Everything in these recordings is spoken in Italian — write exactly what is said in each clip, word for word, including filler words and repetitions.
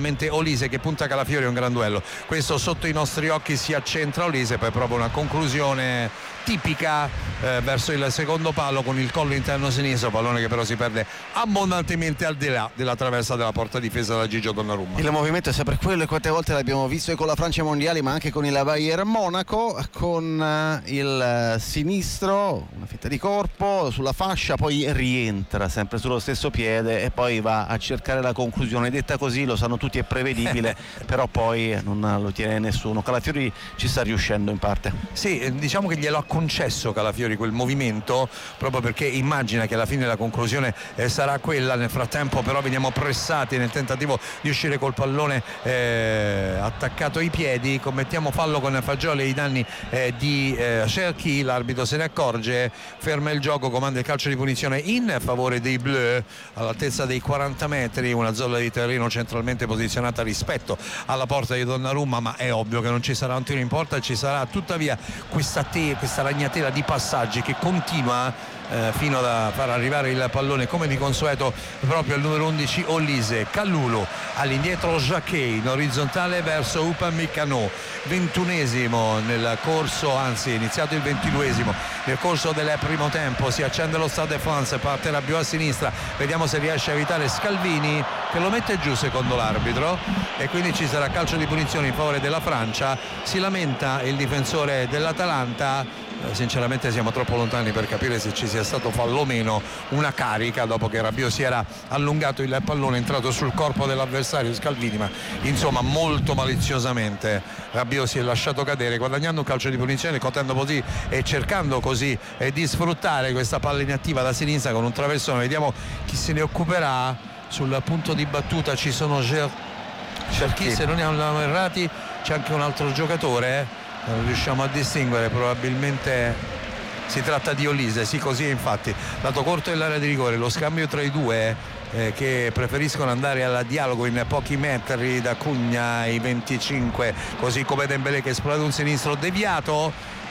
finalmente Olise che punta Calafiori, è un gran duello. Questo sotto i nostri occhi si accentra Olise, poi proprio una conclusione tipica eh, verso il secondo palo con il collo interno sinistro, pallone che però si perde abbondantemente al di là della traversa della porta difesa da Gigio Donnarumma. Il movimento è sempre quello, e quante volte l'abbiamo visto con la Francia ai mondiali, ma anche con il Bayern Monaco, con il sinistro, una fetta di corpo sulla fascia, poi rientra sempre sullo stesso piede e poi va a cercare la conclusione. Detta così lo sanno tutti, è prevedibile, però poi non lo tiene nessuno. Calafiori ci sta riuscendo in parte. Sì, diciamo che glielo ha concesso Calafiori quel movimento, proprio perché immagina che alla fine la conclusione eh, sarà quella. Nel frattempo però veniamo pressati nel tentativo di uscire col pallone eh, attaccato ai piedi, commettiamo fallo con Fagioli ai danni eh, di eh, Cherki. L'arbitro se ne accorge, ferma il gioco, comanda il calcio di punizione in favore dei Bleu all'altezza dei quaranta metri, una zona di terreno centralmente posizionata rispetto alla porta di Donnarumma, ma è ovvio che non ci sarà un tiro in porta, ci sarà tuttavia questa, te, questa ragnatela di passaggi che continua Eh, fino a far arrivare il pallone come di consueto proprio al numero undici Olise. Kalulu all'indietro, Jacquet in orizzontale verso Upamecano, ventunesimo nel corso, anzi iniziato il ventiduesimo nel corso del primo tempo. Si accende lo Stade de France, partirà più a sinistra, vediamo se riesce a evitare Scalvini che lo mette giù secondo l'arbitro, e quindi ci sarà calcio di punizione in favore della Francia. Si lamenta il difensore dell'Atalanta. Sinceramente siamo troppo lontani per capire se ci sia stato fallo o meno, una carica dopo che Rabiot si era allungato il pallone, è entrato sul corpo dell'avversario Scalvini, ma insomma molto maliziosamente Rabiot si è lasciato cadere, guadagnando un calcio di punizione, cotendo così e cercando così eh, di sfruttare questa palla inattiva da sinistra con un traversone. Vediamo chi se ne occuperà. Sul punto di battuta ci sono Cherki, se non hanno errati c'è anche un altro giocatore, non riusciamo a distinguere, probabilmente si tratta di Olise. Sì, così è infatti, lato corto dell'area di rigore, lo scambio tra i due eh, che preferiscono andare al dialogo in pochi metri da Cugna ai venticinque, così come Dembélé che esplode un sinistro deviato,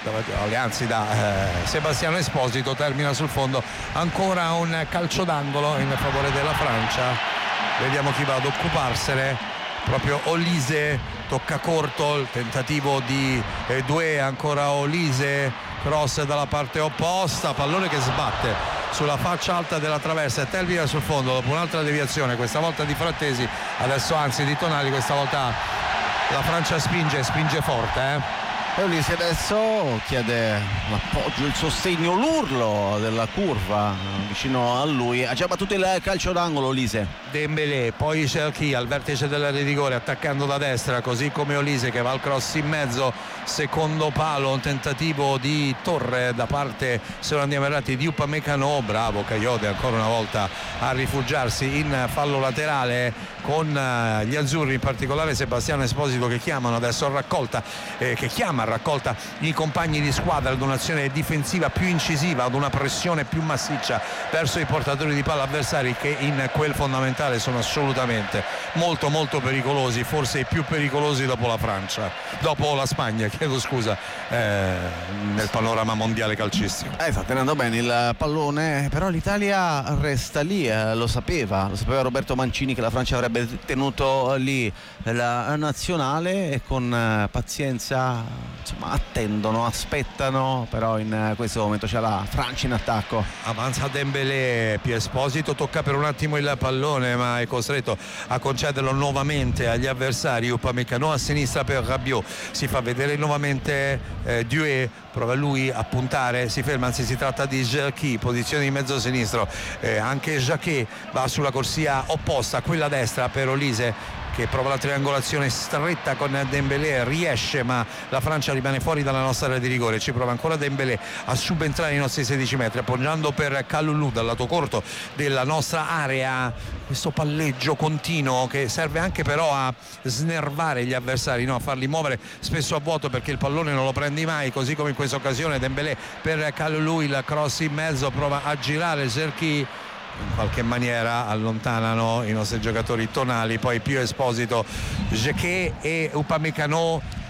anzi da eh, Sebastiano Esposito, termina sul fondo. Ancora un calcio d'angolo in favore della Francia, vediamo chi va ad occuparsene, proprio Olise. Tocca corto il tentativo di eh, Doué, ancora Olise, cross dalla parte opposta, pallone che sbatte sulla faccia alta della traversa e termina sul fondo dopo un'altra deviazione, questa volta di Frattesi, adesso anzi di Tonali. Questa volta la Francia spinge, spinge forte eh. E Olise adesso chiede l'appoggio, il sostegno, l'urlo della curva vicino a lui. Ha già battuto il calcio d'angolo Olise. Dembélé, poi Cherki al vertice dell'area di rigore attaccando da destra, così come Olise che va al cross in mezzo, secondo palo, un tentativo di torre da parte, se non andiamo errati, di Upamecano. Bravo Kayode ancora una volta a rifugiarsi in fallo laterale con gli azzurri, in particolare Sebastiano Esposito che chiamano adesso a raccolta, eh, che chiama a raccolta i compagni di squadra ad un'azione difensiva più incisiva, ad una pressione più massiccia verso i portatori di palla avversari, che in quel fondamentale sono assolutamente molto molto pericolosi, forse i più pericolosi dopo la Francia, dopo la Spagna, chiedo scusa, eh, nel panorama mondiale calcistico. Eh, sta tenendo bene il pallone, però l'Italia resta lì, eh, lo sapeva, lo sapeva Roberto Mancini che la Francia avrebbe tenuto lì la nazionale, e con eh, pazienza insomma attendono, aspettano, però in eh, questo momento c'è la Francia in attacco. Avanza Dembélé, Pier Esposito tocca per un attimo il pallone ma è costretto a concederlo nuovamente agli avversari. Upamecano a sinistra per Rabiot, si fa vedere nuovamente eh, Doué, prova lui a puntare, si ferma, anzi si tratta di Cherki, posizione di mezzo sinistro, eh, anche Jacquet va sulla corsia opposta, quella destra per Olise che prova la triangolazione stretta con Dembélé, riesce ma la Francia rimane fuori dalla nostra area di rigore. Ci prova ancora Dembélé a subentrare nei nostri sedici metri, appoggiando per Kalulu dal lato corto della nostra area. Questo palleggio continuo che serve anche però a snervare gli avversari, no? A farli muovere spesso a vuoto perché il pallone non lo prendi mai, così come in questa occasione Dembélé per Kalulu, il cross in mezzo, prova a girare Cherki, in qualche maniera allontanano i nostri giocatori Tonali, poi più Esposito, Jacquet e Upamecano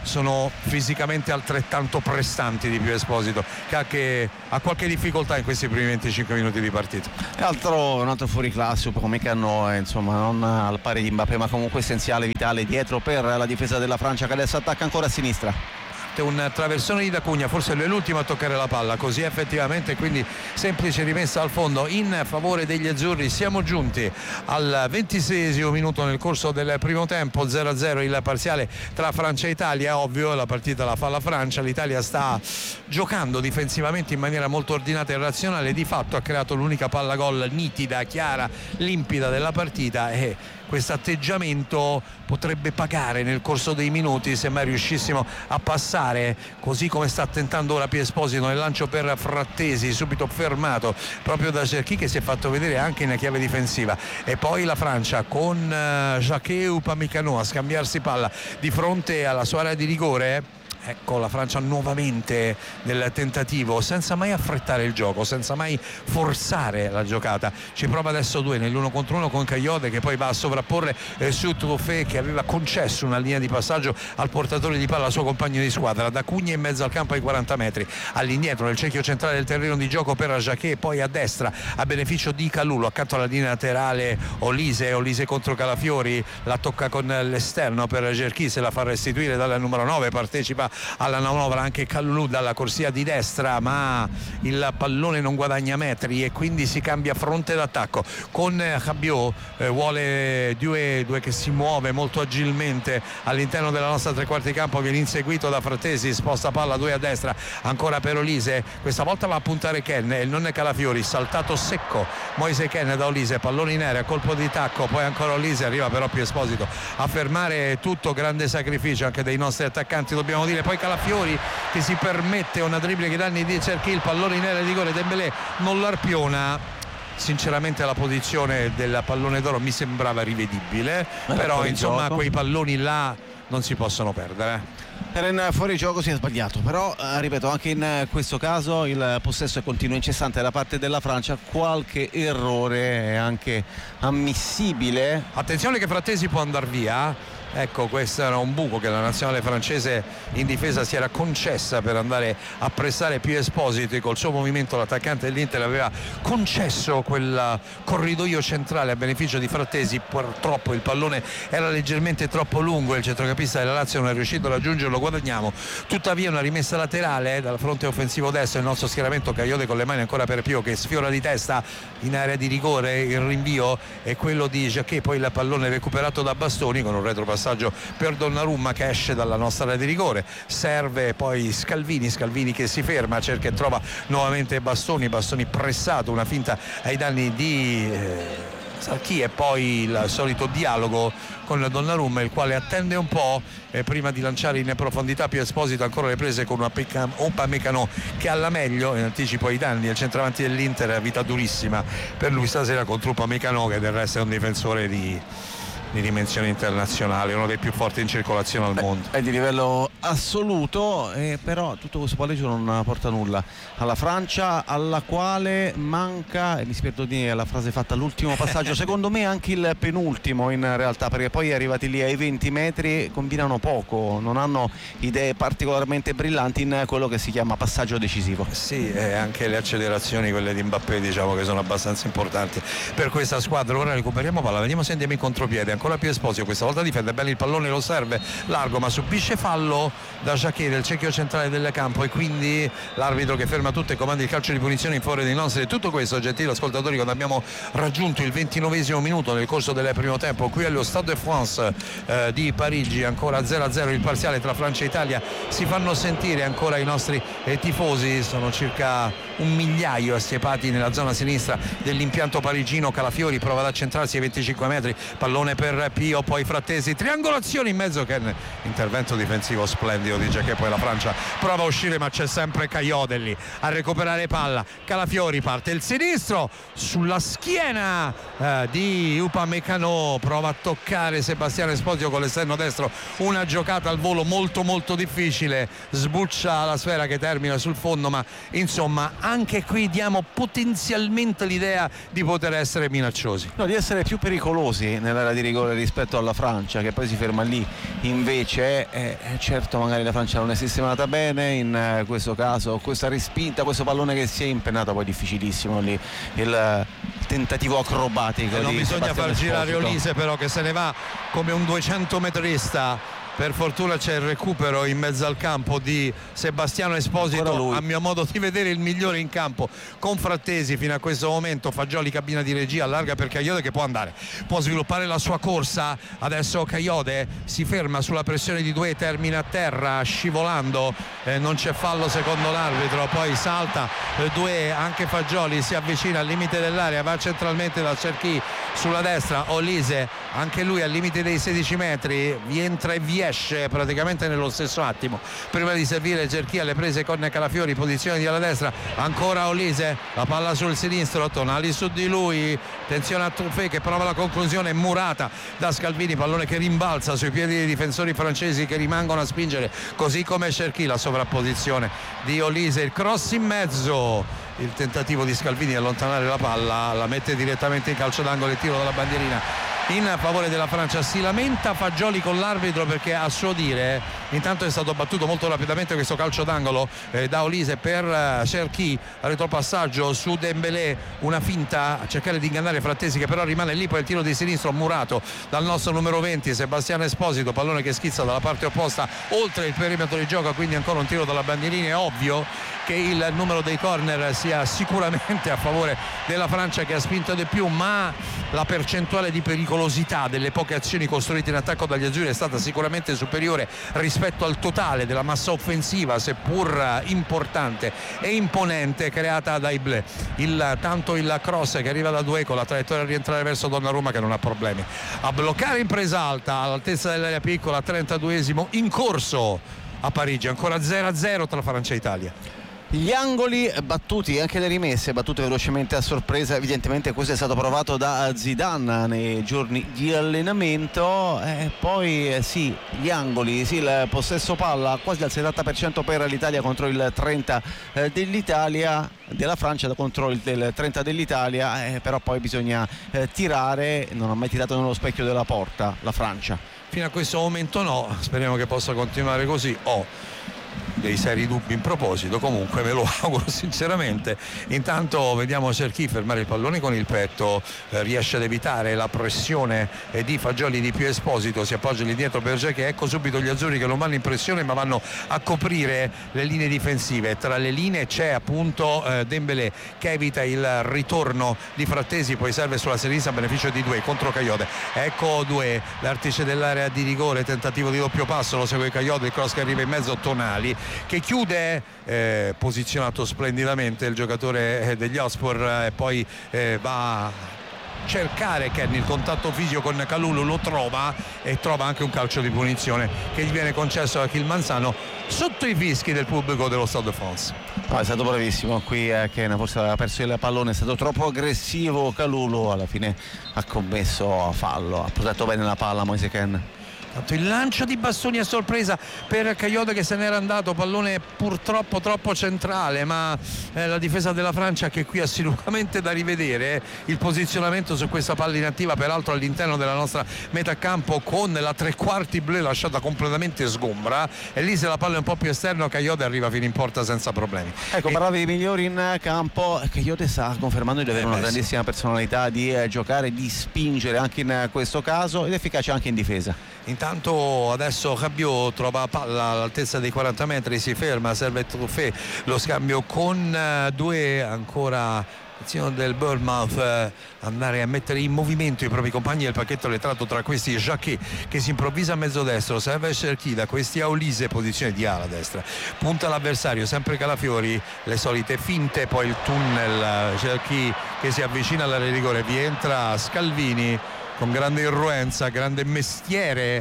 sono fisicamente altrettanto prestanti di Pio Esposito, che ha, che ha qualche difficoltà in questi primi venticinque minuti di partita. Altro, un altro fuoriclasse come Cannò, insomma non al pari di Mbappé ma comunque essenziale, vitale dietro per la difesa della Francia, che adesso attacca ancora a sinistra. Un traversone di D'Acugna, forse lui è l'ultimo a toccare la palla, così effettivamente, quindi semplice rimessa al fondo in favore degli azzurri. Siamo giunti al ventiseiesimo minuto nel corso del primo tempo, zero a zero il parziale tra Francia e Italia. Ovvio, la partita la fa la Francia, l'Italia sta giocando difensivamente in maniera molto ordinata e razionale, di fatto ha creato l'unica palla gol nitida, chiara, limpida della partita, e questo atteggiamento potrebbe pagare nel corso dei minuti se mai riuscissimo a passare, così come sta tentando ora Pio Esposito nel lancio per Frattesi, subito fermato proprio da Cherki, che si è fatto vedere anche in chiave difensiva. E poi la Francia con uh, Jacquet e Upamecano a scambiarsi palla di fronte alla sua area di rigore. Ecco la Francia nuovamente nel tentativo, senza mai affrettare il gioco, senza mai forzare la giocata. Ci prova adesso due nell'uno contro uno con Kayode, che poi va a sovrapporre eh, su Truffet, che aveva concesso una linea di passaggio al portatore di palla, al suo compagno di squadra. D'Acugna in mezzo al campo ai quaranta metri, all'indietro nel cerchio centrale del terreno di gioco per Jacquet, poi a destra a beneficio di Kalulu, accanto alla linea laterale Olise, Olise contro Calafiori, la tocca con l'esterno per Cherki, se la fa restituire dalla numero nove, partecipa alla manovra anche Kalulu dalla corsia di destra, ma il pallone non guadagna metri e quindi si cambia fronte d'attacco con Rabiot. eh, vuole Due, Due che si muove molto agilmente all'interno della nostra tre quarti campo, viene inseguito da Frattesi, sposta palla Due a destra, ancora per Olise, questa volta va a puntare Ken e non è Calafiori, saltato secco Moise Ken da Olise, pallone in aria, colpo di tacco, poi ancora Olise, arriva però Pio Esposito a fermare tutto, grande sacrificio anche dei nostri attaccanti, dobbiamo dire. Poi Calafiori che si permette una dribbling ai danni di Cherki, il pallone in area di rigore, Dembélé non l'arpiona. Sinceramente la posizione del pallone d'oro mi sembrava rivedibile, ma però insomma gioco. Quei palloni là non si possono perdere. Era in fuori gioco, si è sbagliato, però eh, ripeto, anche in questo caso il possesso è continuo e incessante da parte della Francia, qualche errore è anche ammissibile. Attenzione che Frattesi può andare via. Ecco, questo era un buco che la nazionale francese in difesa si era concessa per andare a pressare Pio Esposito, e col suo movimento l'attaccante dell'Inter aveva concesso quel corridoio centrale a beneficio di Frattesi. Purtroppo il pallone era leggermente troppo lungo e il centrocampista della Lazio non è riuscito a raggiungerlo, guadagniamo tuttavia una rimessa laterale dal fronte offensivo destro. Il nostro schieramento, Kayode con le mani ancora per Pio che sfiora di testa in area di rigore, il rinvio è quello di Jacquet, poi il pallone recuperato da Bastoni con un retropassaggio per Donnarumma che esce dalla nostra area di rigore, serve poi Scalvini, Scalvini che si ferma, cerca e trova nuovamente Bastoni, Bastoni pressato, una finta ai danni di eh, Cherki e poi il solito dialogo con Donnarumma, il quale attende un po' eh, prima di lanciare in profondità. Pio Esposito ancora le prese con una Upamecano che alla meglio, in anticipo ai danni del centravanti dell'Inter, vita durissima per lui stasera contro Upamecano, che del resto è un difensore di di dimensione internazionale, uno dei più forti in circolazione al mondo. È di livello assoluto, eh, però tutto questo palleggio non porta nulla alla Francia, alla quale manca, e mi spiego di dire la frase fatta all'ultimo passaggio, secondo me anche il penultimo in realtà, perché poi arrivati lì ai venti metri combinano poco, non hanno idee particolarmente brillanti in quello che si chiama passaggio decisivo. Sì, e anche le accelerazioni, quelle di Mbappé, diciamo che sono abbastanza importanti per questa squadra. Ora recuperiamo palla, vediamo se andiamo in contropiede, ancora Pio Esposito, questa volta difende bene il pallone, lo serve largo ma subisce fallo da Jacquet del cerchio centrale del campo, e quindi l'arbitro che ferma tutto e comanda il calcio di punizione in favore dei nostri. Tutto questo, gentili ascoltatori, quando abbiamo raggiunto il ventinovesimo minuto nel corso del primo tempo qui allo Stade de France eh, di Parigi, ancora zero a zero il parziale tra Francia e Italia. Si fanno sentire ancora i nostri eh, tifosi, sono circa un migliaio assiepati nella zona sinistra dell'impianto parigino. Calafiori prova ad accentrarsi ai venticinque metri, pallone per Pio, poi Frattesi, triangolazione in mezzo, che intervento difensivo splendido di Jacquet. Poi la Francia prova a uscire ma c'è sempre Kayode lì a recuperare palla. Calafiori parte il sinistro sulla schiena eh, di Upamecano, prova a toccare Sebastiano Esposito con l'esterno destro, una giocata al volo molto molto difficile, sbuccia la sfera che termina sul fondo, ma insomma anche qui diamo potenzialmente l'idea di poter essere minacciosi, no, di essere più pericolosi nell'area di rigore rispetto alla Francia, che poi si ferma lì. Invece eh, certo magari la Francia non è sistemata bene in eh, questo caso, questa respinta, questo pallone che si è impennato, poi difficilissimo lì il tentativo acrobatico. E non di bisogna Sebastiano far girare Esposito. Olise, però, che se ne va come un duecento metrista. Per fortuna c'è il recupero in mezzo al campo di Sebastiano Esposito, a mio modo di vedere il migliore in campo con Frattesi fino a questo momento. Fagioli, cabina di regia, allarga per Kayode che può andare, può sviluppare la sua corsa. Adesso Kayode si ferma sulla pressione di Doué, termina a terra scivolando, eh, non c'è fallo secondo l'arbitro, poi salta eh, Doué, anche Fagioli si avvicina al limite dell'area, va centralmente da Cherki sulla destra, Olise anche lui al limite dei sedici metri, entra e vi esce praticamente nello stesso attimo prima di servire Cherki alle prese con Calafiori, posizione di alla destra, ancora Olise, la palla sul sinistro, Tonali su di lui, attenzione a Truffet che prova la conclusione, murata da Scalvini, pallone che rimbalza sui piedi dei difensori francesi che rimangono a spingere, così come Cherki, la sovrapposizione di Olise, il cross in mezzo, il tentativo di Scalvini di allontanare la palla, la mette direttamente in calcio d'angolo e tiro dalla bandierina in favore della Francia. Si lamenta Fagioli con l'arbitro perché a suo dire intanto è stato battuto molto rapidamente questo calcio d'angolo eh, da Olise per eh, Cherki, retropassaggio su Dembélé, una finta a cercare di ingannare Frattesi che però rimane lì, poi il tiro di sinistro murato dal nostro numero venti Sebastiano Esposito, pallone che schizza dalla parte opposta oltre il perimetro di gioco, quindi ancora un tiro dalla bandierina. È ovvio che il numero dei corner sia sicuramente a favore della Francia che ha spinto di più, ma la percentuale di pericolosità delle poche azioni costruite in attacco dagli azzurri è stata sicuramente superiore rispetto al totale della massa offensiva, seppur importante e imponente, creata dai Bleu. Il, tanto il cross che arriva da Doué con la traiettoria a rientrare verso Donnarumma che non ha problemi a bloccare in presa alta all'altezza dell'area piccola, trentaduesimo in corso a Parigi, ancora zero a zero tra Francia e Italia. Gli angoli battuti, anche le rimesse battute velocemente a sorpresa, evidentemente questo è stato provato da Zidane nei giorni di allenamento. E poi eh, sì, gli angoli, sì, il possesso palla quasi al settanta per cento per l'Italia contro il trenta eh, dell'Italia, della Francia contro il del trenta dell'Italia, eh, però poi bisogna eh, tirare, non ha mai tirato nello specchio della porta la Francia. Fino a questo momento no, speriamo che possa continuare così. Oh. dei seri dubbi in proposito, comunque ve lo auguro sinceramente. Intanto vediamo Cherki fermare il pallone con il petto, eh, riesce ad evitare la pressione eh, di Fagioli di più Esposito, si appoggia lì dietro per Cherki, ecco subito gli azzurri che non vanno in pressione ma vanno a coprire le linee difensive. Tra le linee c'è appunto eh, Dembélé che evita il ritorno di Frattesi, poi serve sulla sinistra a beneficio di Doué contro Kayode. Ecco Doué, l'artice dell'area di rigore, tentativo di doppio passo, lo segue Kayode, il cross che arriva in mezzo, Tonali che chiude, eh, posizionato splendidamente il giocatore eh, degli Ospor, e eh, poi eh, va a cercare Kenny il contatto fisico con Kalulu, lo trova e trova anche un calcio di punizione che gli viene concesso da Kilmanzano sotto i fischi del pubblico dello Stade de France. No, è stato bravissimo qui, eh, che forse aveva perso il pallone, è stato troppo aggressivo Kalulu, alla fine ha commesso fallo, ha protetto bene la palla Moise Kean. Il lancio di bastoni a sorpresa per Kayode che se n'era andato, pallone purtroppo troppo centrale, ma eh, la difesa della Francia che qui ha sicuramente da rivedere il posizionamento su questa palla inattiva, peraltro all'interno della nostra metà campo, con la tre quarti Bleu lasciata completamente sgombra, e lì se la palla è un po' più esterno Kayode arriva fino in porta senza problemi. Ecco, e... parlavi dei migliori in campo, Kayode sta confermando di avere eh una beh, grandissima sì. personalità, di eh, giocare, di spingere anche in questo caso, ed efficace anche in difesa. Intanto adesso Rabiot trova palla all'altezza dei quaranta metri, si ferma, serve Truffet, lo scambio con uh, Doué, ancora azione del Bournemouth, eh, andare a mettere in movimento i propri compagni del pacchetto letrato, tra questi Jacquet che si improvvisa a mezzo destro, serve Cherki, da questi a Olise, posizione di ala destra, punta l'avversario, sempre Calafiori, le solite finte, poi il tunnel, Cherki che si avvicina all'area di rigore, vi entra Scalvini con grande irruenza, grande mestiere,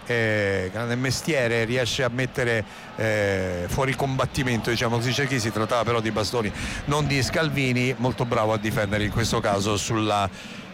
eh, grande mestiere, riesce a mettere eh, fuori combattimento, diciamo così, Cherki. Si trattava però di bastoni, non di Scalvini, molto bravo a difendere in questo caso sulla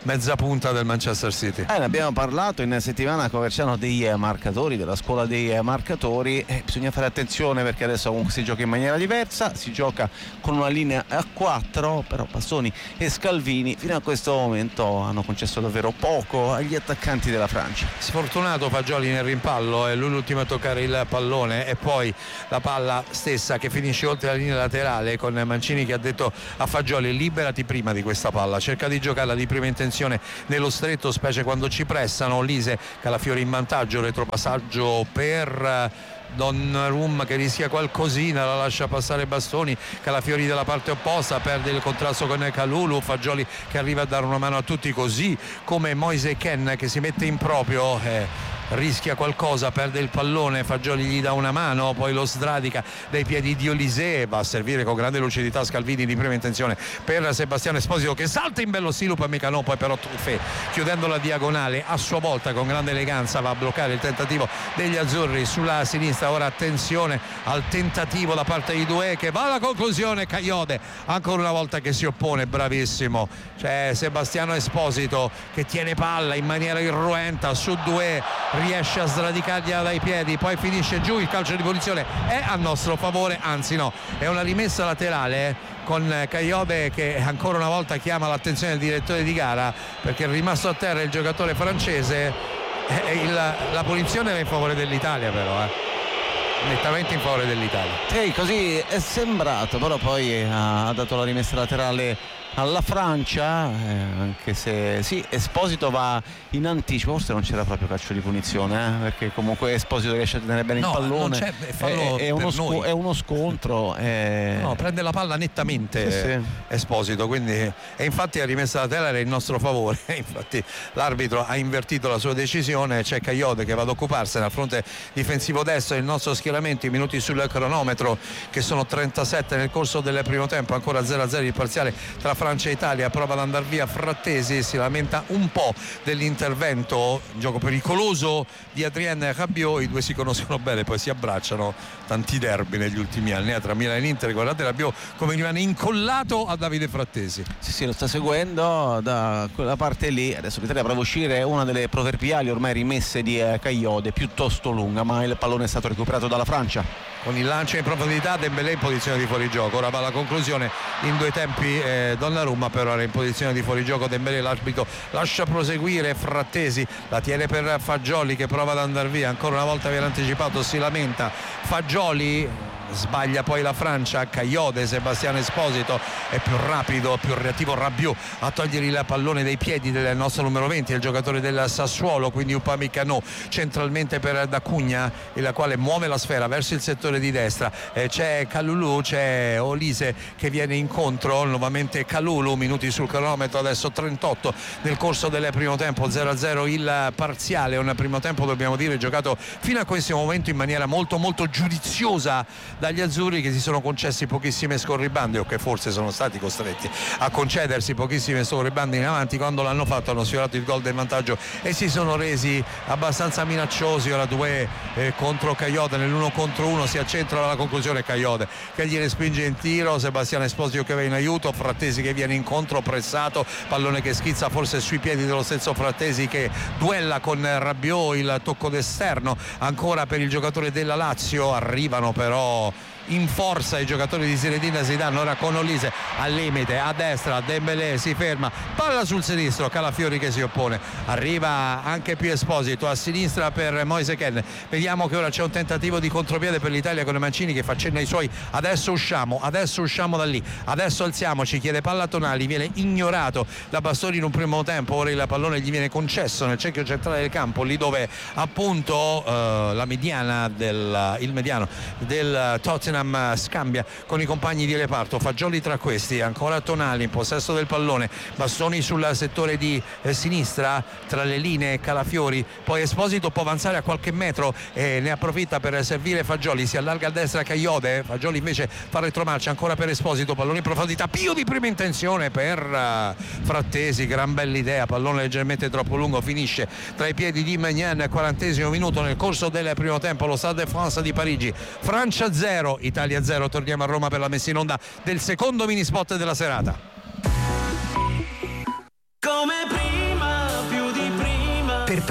mezza punta del Manchester City. Eh, ne abbiamo parlato in settimana Coverciano dei marcatori, della scuola dei marcatori, eh, bisogna fare attenzione perché adesso comunque si gioca in maniera diversa, si gioca con una linea a quattro, però Bastoni e Scalvini fino a questo momento hanno concesso davvero poco agli attaccanti della Francia. Sfortunato Fagioli nel rimpallo, è lui l'ultimo a toccare il pallone e poi la palla stessa che finisce oltre la linea laterale, con Mancini che ha detto a Fagioli: liberati prima di questa palla, cerca di giocarla di prima intenzione nello stretto, specie quando ci pressano. Lise, Calafiori in vantaggio, retropassaggio per Donnarumma che rischia qualcosina, la lascia passare Bastoni, Calafiori dalla parte opposta, perde il contrasto con Kalulu, Fagioli che arriva a dare una mano a tutti, così come Moise Kean che si mette in proprio, eh, rischia qualcosa, perde il pallone, Fagioli gli dà una mano, poi lo sradica dai piedi di Olise, va a servire con grande lucidità Scalvini di prima intenzione per Sebastiano Esposito che salta in bello stile per Mécano, poi però Truffet chiudendo la diagonale a sua volta con grande eleganza va a bloccare il tentativo degli azzurri sulla sinistra. Ora attenzione al tentativo da parte di Doué che va alla conclusione, Kayode ancora una volta che si oppone, bravissimo, c'è Sebastiano Esposito che tiene palla in maniera irruenta su Doué, riesce a sradicargliela dai piedi, poi finisce giù, il calcio di punizione è a nostro favore, anzi no, è una rimessa laterale eh, con Kayode che ancora una volta chiama l'attenzione del direttore di gara perché è rimasto a terra il giocatore francese, eh, il, la punizione va in favore dell'Italia però eh. nettamente in favore dell'Italia. Sì, così è sembrato, però poi ha dato la rimessa laterale alla Francia, eh, anche se sì, Esposito va in anticipo, forse non c'era proprio calcio di punizione, eh, perché comunque Esposito riesce a tenere bene no, il pallone, non c'è, è, è, uno sco- è uno scontro, è... no, prende la palla nettamente sì, sì. Esposito, quindi e infatti la rimessa laterale è in nostro favore, infatti l'arbitro ha invertito la sua decisione, c'è Kayode che va ad occuparsene al fronte difensivo destro, il nostro schieramento, i minuti sul cronometro che sono trentasette nel corso del primo tempo, ancora zero a zero il parziale tra Francia e Italia, prova ad andare via Frattesi, si lamenta un po' dell'intervento, gioco pericoloso di Adrien Rabiot, i due si conoscono bene, poi si abbracciano, tanti derby negli ultimi anni eh, tra Milan e Inter, guardate Rabiot come rimane incollato a Davide Frattesi. Sì sì, lo sta seguendo da quella parte lì, adesso l'Italia prova a uscire una delle proverbiali ormai rimesse di eh, Kayode, piuttosto lunga, ma il pallone è stato recuperato dalla Francia. Con il lancio in profondità Dembélé in posizione di fuorigioco, ora va alla conclusione in due tempi eh, Donnarumma, però era in posizione di fuorigioco Dembélé, l'arbitro lascia proseguire Frattesi, la tiene per Fagioli che prova ad andare via, ancora una volta viene anticipato, si lamenta Fagioli, sbaglia poi la Francia, Kayode, Sebastiano Esposito è più rapido, più reattivo Rabiot a togliere il pallone dai piedi del nostro numero venti, il giocatore del Sassuolo, quindi Upamecano centralmente per D'Acunha, il quale muove la sfera verso il settore di destra, eh, c'è Kalulu, c'è Olise che viene incontro, nuovamente Kalulu, minuti sul cronometro, adesso trentotto nel corso del primo tempo, zero a zero il parziale, un primo tempo dobbiamo dire giocato fino a questo momento in maniera molto molto giudiziosa dagli azzurri che si sono concessi pochissime scorribande o che forse sono stati costretti a concedersi pochissime scorribande in avanti, quando l'hanno fatto hanno sfiorato il gol del vantaggio e si sono resi abbastanza minacciosi. Ora due eh, contro Kayode, nell'uno contro uno si accentra alla conclusione, Kayode che gli respinge in tiro, Sebastiano Esposito che va in aiuto, Frattesi che viene incontro pressato, pallone che schizza forse sui piedi dello stesso Frattesi che duella con Rabiot, il tocco d'esterno ancora per il giocatore della Lazio, arrivano però in forza i giocatori di Zinedine Zidane, ora con Olise al limite, a destra Dembélé si ferma, palla sul sinistro, Calafiori che si oppone, arriva anche più Esposito a sinistra per Moise Kean, vediamo che ora c'è un tentativo di contropiede per l'Italia con Mancini che fa cenno ai suoi, adesso usciamo, adesso usciamo da lì, adesso alziamoci, chiede palla a Tonali, viene ignorato da Bastoni in un primo tempo, ora il pallone gli viene concesso nel cerchio centrale del campo, lì dove appunto eh, la mediana del, il mediano del Tottenham scambia con i compagni di reparto, Fagioli tra questi, ancora Tonali in possesso del pallone, Bastoni sul settore di eh, sinistra tra le linee, Calafiori, poi Esposito può avanzare a qualche metro e ne approfitta per servire Fagioli, si allarga a destra Kayode, Fagioli invece fa retromarcia ancora per Esposito, pallone in profondità, Pio di prima intenzione per uh, Frattesi, gran bella idea, pallone leggermente troppo lungo, finisce tra i piedi di Maignan, quarantesimo minuto nel corso del primo tempo, lo Stade de France di Parigi, Francia zero Italia zero, torniamo a Roma per la messa in onda del secondo mini spot della serata. Come prima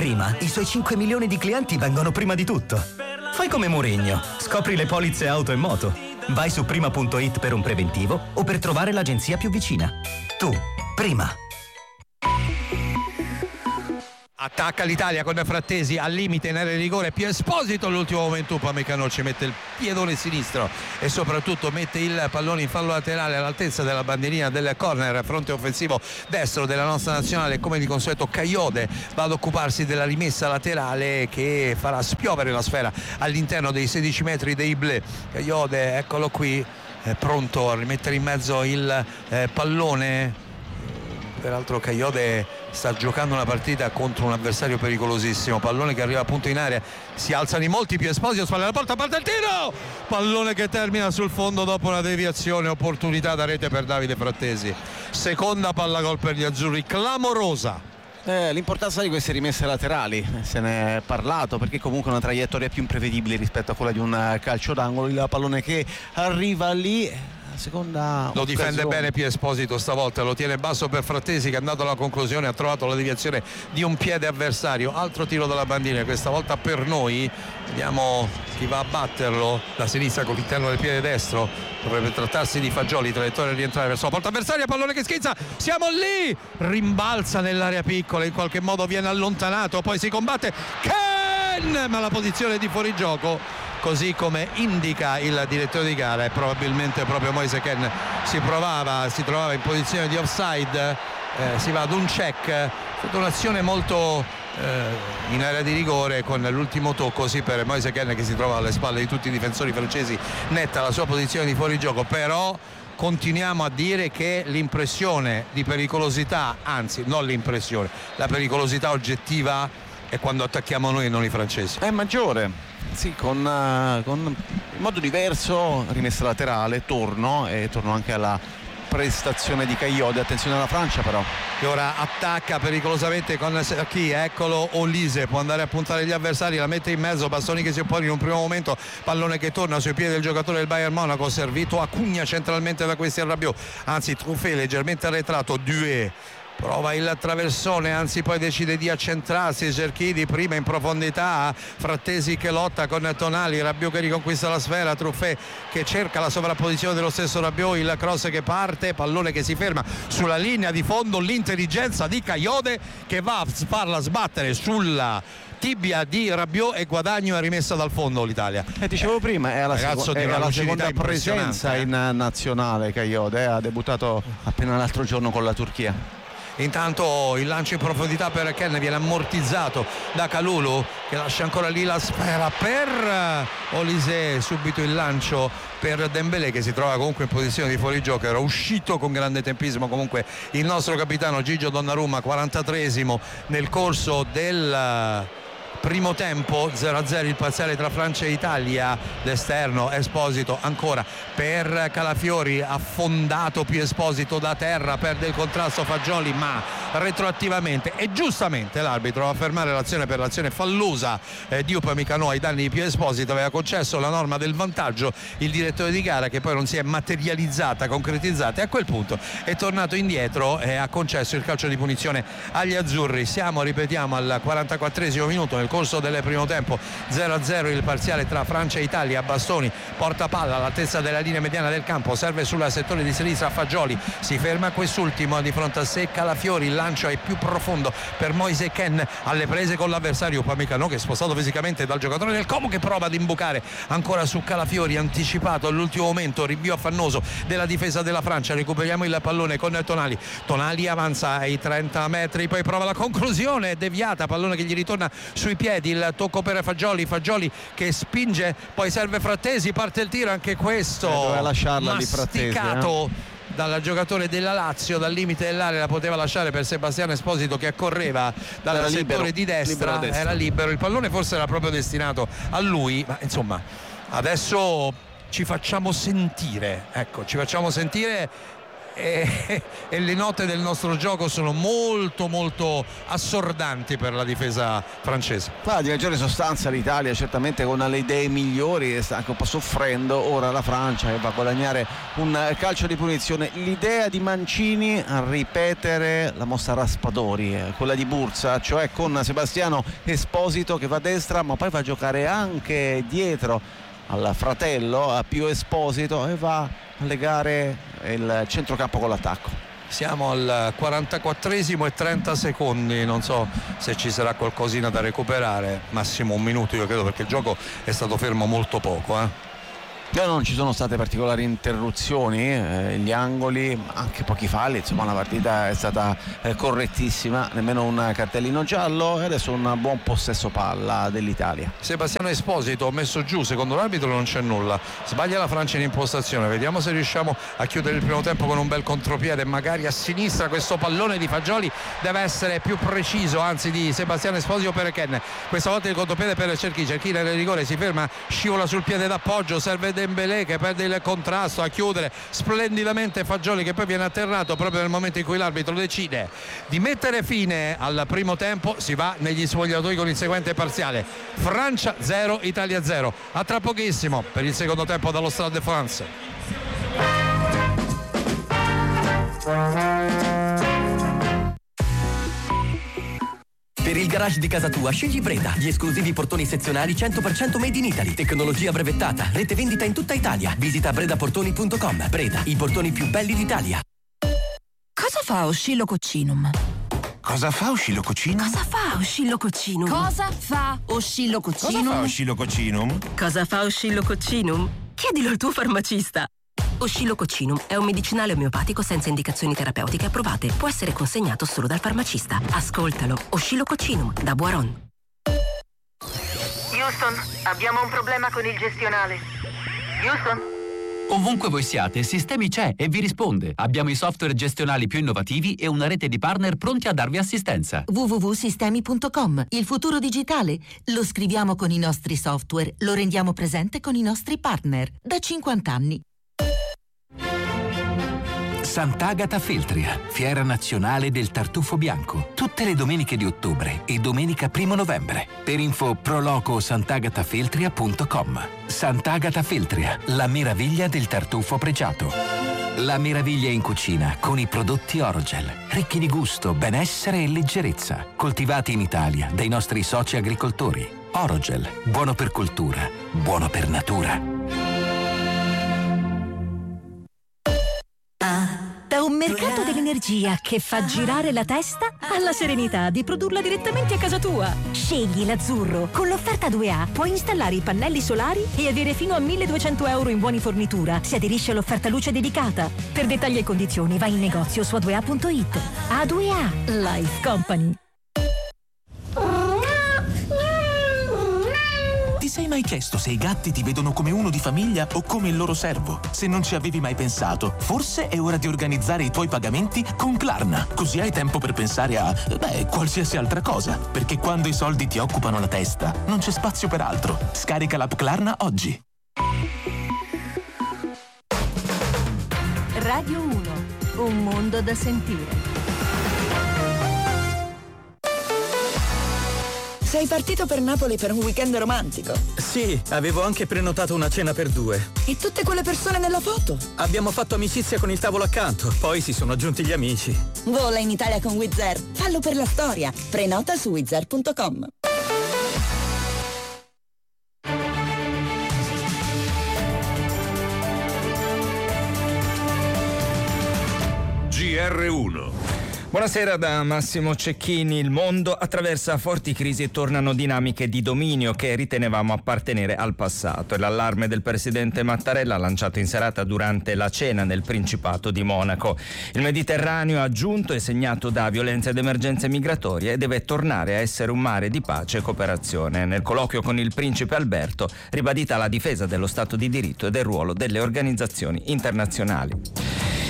prima, i suoi cinque milioni di clienti vengono prima di tutto. Fai come Mourinho, scopri le polizze auto e moto. Vai su prima punto it per un preventivo o per trovare l'agenzia più vicina. Tu, prima. Attacca l'Italia con Frattesi al limite in area di rigore, più Esposito all'ultimo momento Upamecano ci mette il piedone sinistro e soprattutto mette il pallone in fallo laterale all'altezza della bandierina del corner, fronte offensivo destro della nostra nazionale. Come di consueto Cagliode va ad occuparsi della rimessa laterale che farà spiovere la sfera all'interno dei sedici metri dei Bleu. Cagliode, eccolo qui, è pronto a rimettere in mezzo il eh, pallone. Peraltro Cagliode sta giocando una partita contro un avversario pericolosissimo. Pallone che arriva appunto in area, si alzano in molti, più Esposito, spalle alla porta, parte il tiro, pallone che termina sul fondo dopo una deviazione. Opportunità da rete per Davide Frattesi, seconda palla gol per gli azzurri, clamorosa. Eh, l'importanza di queste rimesse laterali se ne è parlato, perché comunque è una traiettoria più imprevedibile rispetto a quella di un calcio d'angolo. Il pallone che arriva lì, seconda lo difende occasione. bene Pio Esposito stavolta, lo tiene basso per Frattesi che è andato alla conclusione, ha trovato la deviazione di un piede avversario. Altro tiro dalla bandina, questa volta per noi. Vediamo chi va a batterlo da sinistra con l'interno del piede destro. Dovrebbe trattarsi di Fagioli, traiettoria a rientrare verso la porta avversaria, pallone che schizza, siamo lì, rimbalza nell'area piccola, in qualche modo viene allontanato, poi si combatte Ken, ma la posizione di fuorigioco, così come indica il direttore di gara, e probabilmente proprio Moise Ken si provava, si trovava in posizione di offside. Eh, si va ad un check, è stata un'azione molto eh, in area di rigore, con l'ultimo tocco sì per Moise Ken che si trova alle spalle di tutti i difensori francesi, netta la sua posizione di fuorigioco. Però continuiamo a dire che l'impressione di pericolosità, anzi non l'impressione, la pericolosità oggettiva è quando attacchiamo noi e non i francesi. È maggiore, sì, con, uh, con in modo diverso, rimessa laterale, torno e torno anche alla prestazione di Cagliode. Attenzione alla Francia però, che ora attacca pericolosamente con chi? Eccolo Olise, può andare a puntare gli avversari, la mette in mezzo, Bastoni che si oppone in un primo momento, pallone che torna sui piedi del giocatore del Bayern Monaco, servito a Cugna centralmente da questi a Rabiot, anzi Truffet leggermente arretrato, Dué prova il traversone, anzi poi decide di accentrarsi, Cerchidi prima in profondità, Frattesi che lotta con Tonali, Rabiot che riconquista la sfera, Truffet che cerca la sovrapposizione dello stesso Rabiot, il cross che parte, pallone che si ferma sulla linea di fondo, l'intelligenza di Cagliode che va a farla sbattere sulla tibia di Rabiot e guadagno, è rimessa dal fondo l'Italia. E dicevo prima, è alla, Ragazzo seco- di è una alla lucidità seconda presenza impressionante, eh. in nazionale Cagliode, eh, ha debuttato appena l'altro giorno con la Turchia. Intanto il lancio in profondità per Ken viene ammortizzato da Kalulu che lascia ancora lì la sfera per Olise, subito il lancio per Dembélé che si trova comunque in posizione di fuorigioco. Era uscito con grande tempismo comunque il nostro capitano Gigio Donnarumma, quarantatreesimo nel corso del primo tempo, zero a zero il parziale tra Francia e Italia. D'esterno Esposito ancora per Calafiori, affondato più Esposito da terra, perde il contrasto Fagioli, ma retroattivamente e giustamente l'arbitro va a fermare l'azione per l'azione fallosa eh, di Upamecano ai danni di Pio Esposito. Aveva concesso la norma del vantaggio il direttore di gara, che poi non si è materializzata, concretizzata, e a quel punto è tornato indietro e ha concesso il calcio di punizione agli azzurri. Siamo, ripetiamo, al quarantaquattresimo minuto nel corso del primo tempo, zero a zero il parziale tra Francia e Italia. Bastoni porta palla all'altezza della linea mediana del campo, serve sul settore di sinistra Fagioli, si ferma quest'ultimo di fronte a sé Calafiori, il lancio è più profondo per Moise Ken, alle prese con l'avversario Upamecano che è spostato fisicamente dal giocatore del Como, che prova ad imbucare ancora su Calafiori, anticipato all'ultimo momento, rinvio affannoso della difesa della Francia. Recuperiamo il pallone con Tonali, Tonali avanza ai trenta metri, poi prova la conclusione, deviata, pallone che gli ritorna sui piedi, il tocco per Fagioli, Fagioli che spinge, poi serve Frattesi, parte il tiro, anche questo eh, doveva lasciarla lì Frattesi, masticato eh. dal giocatore della Lazio, dal limite dell'area, la poteva lasciare per Sebastiano Esposito che correva dal era settore libero, di destra, libero destra, era libero, il pallone forse era proprio destinato a lui, ma insomma adesso ci facciamo sentire, ecco, ci facciamo sentire e, e le note del nostro gioco sono molto molto assordanti per la difesa francese. Ma di maggiore sostanza l'Italia certamente con le idee migliori sta anche un po' soffrendo. Ora la Francia che va a guadagnare un calcio di punizione. L'idea di Mancini a ripetere la mossa Raspadori, quella di Bursa, cioè con Sebastiano Esposito che va a destra ma poi va a giocare anche dietro al fratello, a Pio Esposito, e va a legare il centrocampo con l'attacco. Siamo al quarantaquattresimo e trenta secondi, non so se ci sarà qualcosina da recuperare, massimo un minuto io credo, perché il gioco è stato fermo molto poco. Eh. No, non ci sono state particolari interruzioni, eh, gli angoli, anche pochi falli, insomma la partita è stata eh, correttissima, nemmeno un cartellino giallo, e adesso un buon possesso palla dell'Italia. Sebastiano Esposito messo giù, secondo l'arbitro non c'è nulla, sbaglia la Francia in impostazione, vediamo se riusciamo a chiudere il primo tempo con un bel contropiede, magari a sinistra. Questo pallone di Fagioli deve essere più preciso, anzi di Sebastiano Esposito per Ken, questa volta il contropiede per Cerchi, Cerchi nel rigore si ferma, scivola sul piede d'appoggio, serve Dembélé che perde il contrasto a chiudere splendidamente Fagioli, che poi viene atterrato proprio nel momento in cui l'arbitro decide di mettere fine al primo tempo. Si va negli spogliatoi con il seguente parziale: Francia zero, Italia zero. A tra pochissimo per il secondo tempo dallo Stade de France. Per il garage di casa tua scegli Breda, gli esclusivi portoni sezionali cento per cento made in Italy, tecnologia brevettata, rete vendita in tutta Italia. Visita breda portoni punto com. Breda, i portoni più belli d'Italia. Cosa fa Oscillococcinum? Cosa fa Oscillococcinum? Cosa fa Oscillococcinum? Cosa fa Oscillococcinum? Cosa fa Oscillococcinum? Cosa fa Oscillococcinum? Chiedilo al tuo farmacista. Oscillococcinum è un medicinale omeopatico senza indicazioni terapeutiche approvate. Può essere consegnato solo dal farmacista. Ascoltalo. Oscillococcinum da Boiron. Houston, abbiamo un problema con il gestionale. Houston? Ovunque voi siate, Sistemi c'è e vi risponde. Abbiamo i software gestionali più innovativi e una rete di partner pronti a darvi assistenza. w w w punto sistemi punto com. Il futuro digitale lo scriviamo con i nostri software, lo rendiamo presente con i nostri partner. Da cinquanta anni. Sant'Agata Feltria, fiera nazionale del tartufo bianco, tutte le domeniche di ottobre e domenica primo novembre. Per info proloco sant'agatafeltria punto com. Sant'Agata Feltria, la meraviglia del tartufo pregiato. La meraviglia in cucina con i prodotti Orogel, ricchi di gusto, benessere e leggerezza, coltivati in Italia dai nostri soci agricoltori. Orogel, buono per cultura, buono per natura. Da un mercato dell'energia che fa girare la testa alla serenità di produrla direttamente a casa tua. Scegli l'azzurro. Con l'offerta due A puoi installare i pannelli solari e avere fino a milleduecento euro in buoni fornitura. Si aderisce all'offerta luce dedicata. Per dettagli e condizioni vai in negozio su a due a punto it. A due A Life Company. Ti sei mai chiesto se i gatti ti vedono come uno di famiglia o come il loro servo? Se non ci avevi mai pensato, forse è ora di organizzare i tuoi pagamenti con Klarna. Così hai tempo per pensare a, beh, qualsiasi altra cosa. Perché quando i soldi ti occupano la testa, non c'è spazio per altro. Scarica l'app Klarna oggi. Radio uno. Un mondo da sentire. Sei partito per Napoli per un weekend romantico? Sì, avevo anche prenotato una cena per due. E tutte quelle persone nella foto? Abbiamo fatto amicizia con il tavolo accanto, poi si sono aggiunti gli amici. Vola in Italia con Wizz Air. Fallo per la storia. Prenota su wizz air punto com. G R uno. Buonasera da Massimo Cecchini. Il mondo attraversa forti crisi e tornano dinamiche di dominio che ritenevamo appartenere al passato. È l'allarme del presidente Mattarella lanciato in serata durante la cena nel Principato di Monaco. Il Mediterraneo aggiunto è segnato da violenze ed emergenze migratorie e deve tornare a essere un mare di pace e cooperazione. Nel colloquio con il principe Alberto ribadita la difesa dello Stato di diritto e del ruolo delle organizzazioni internazionali.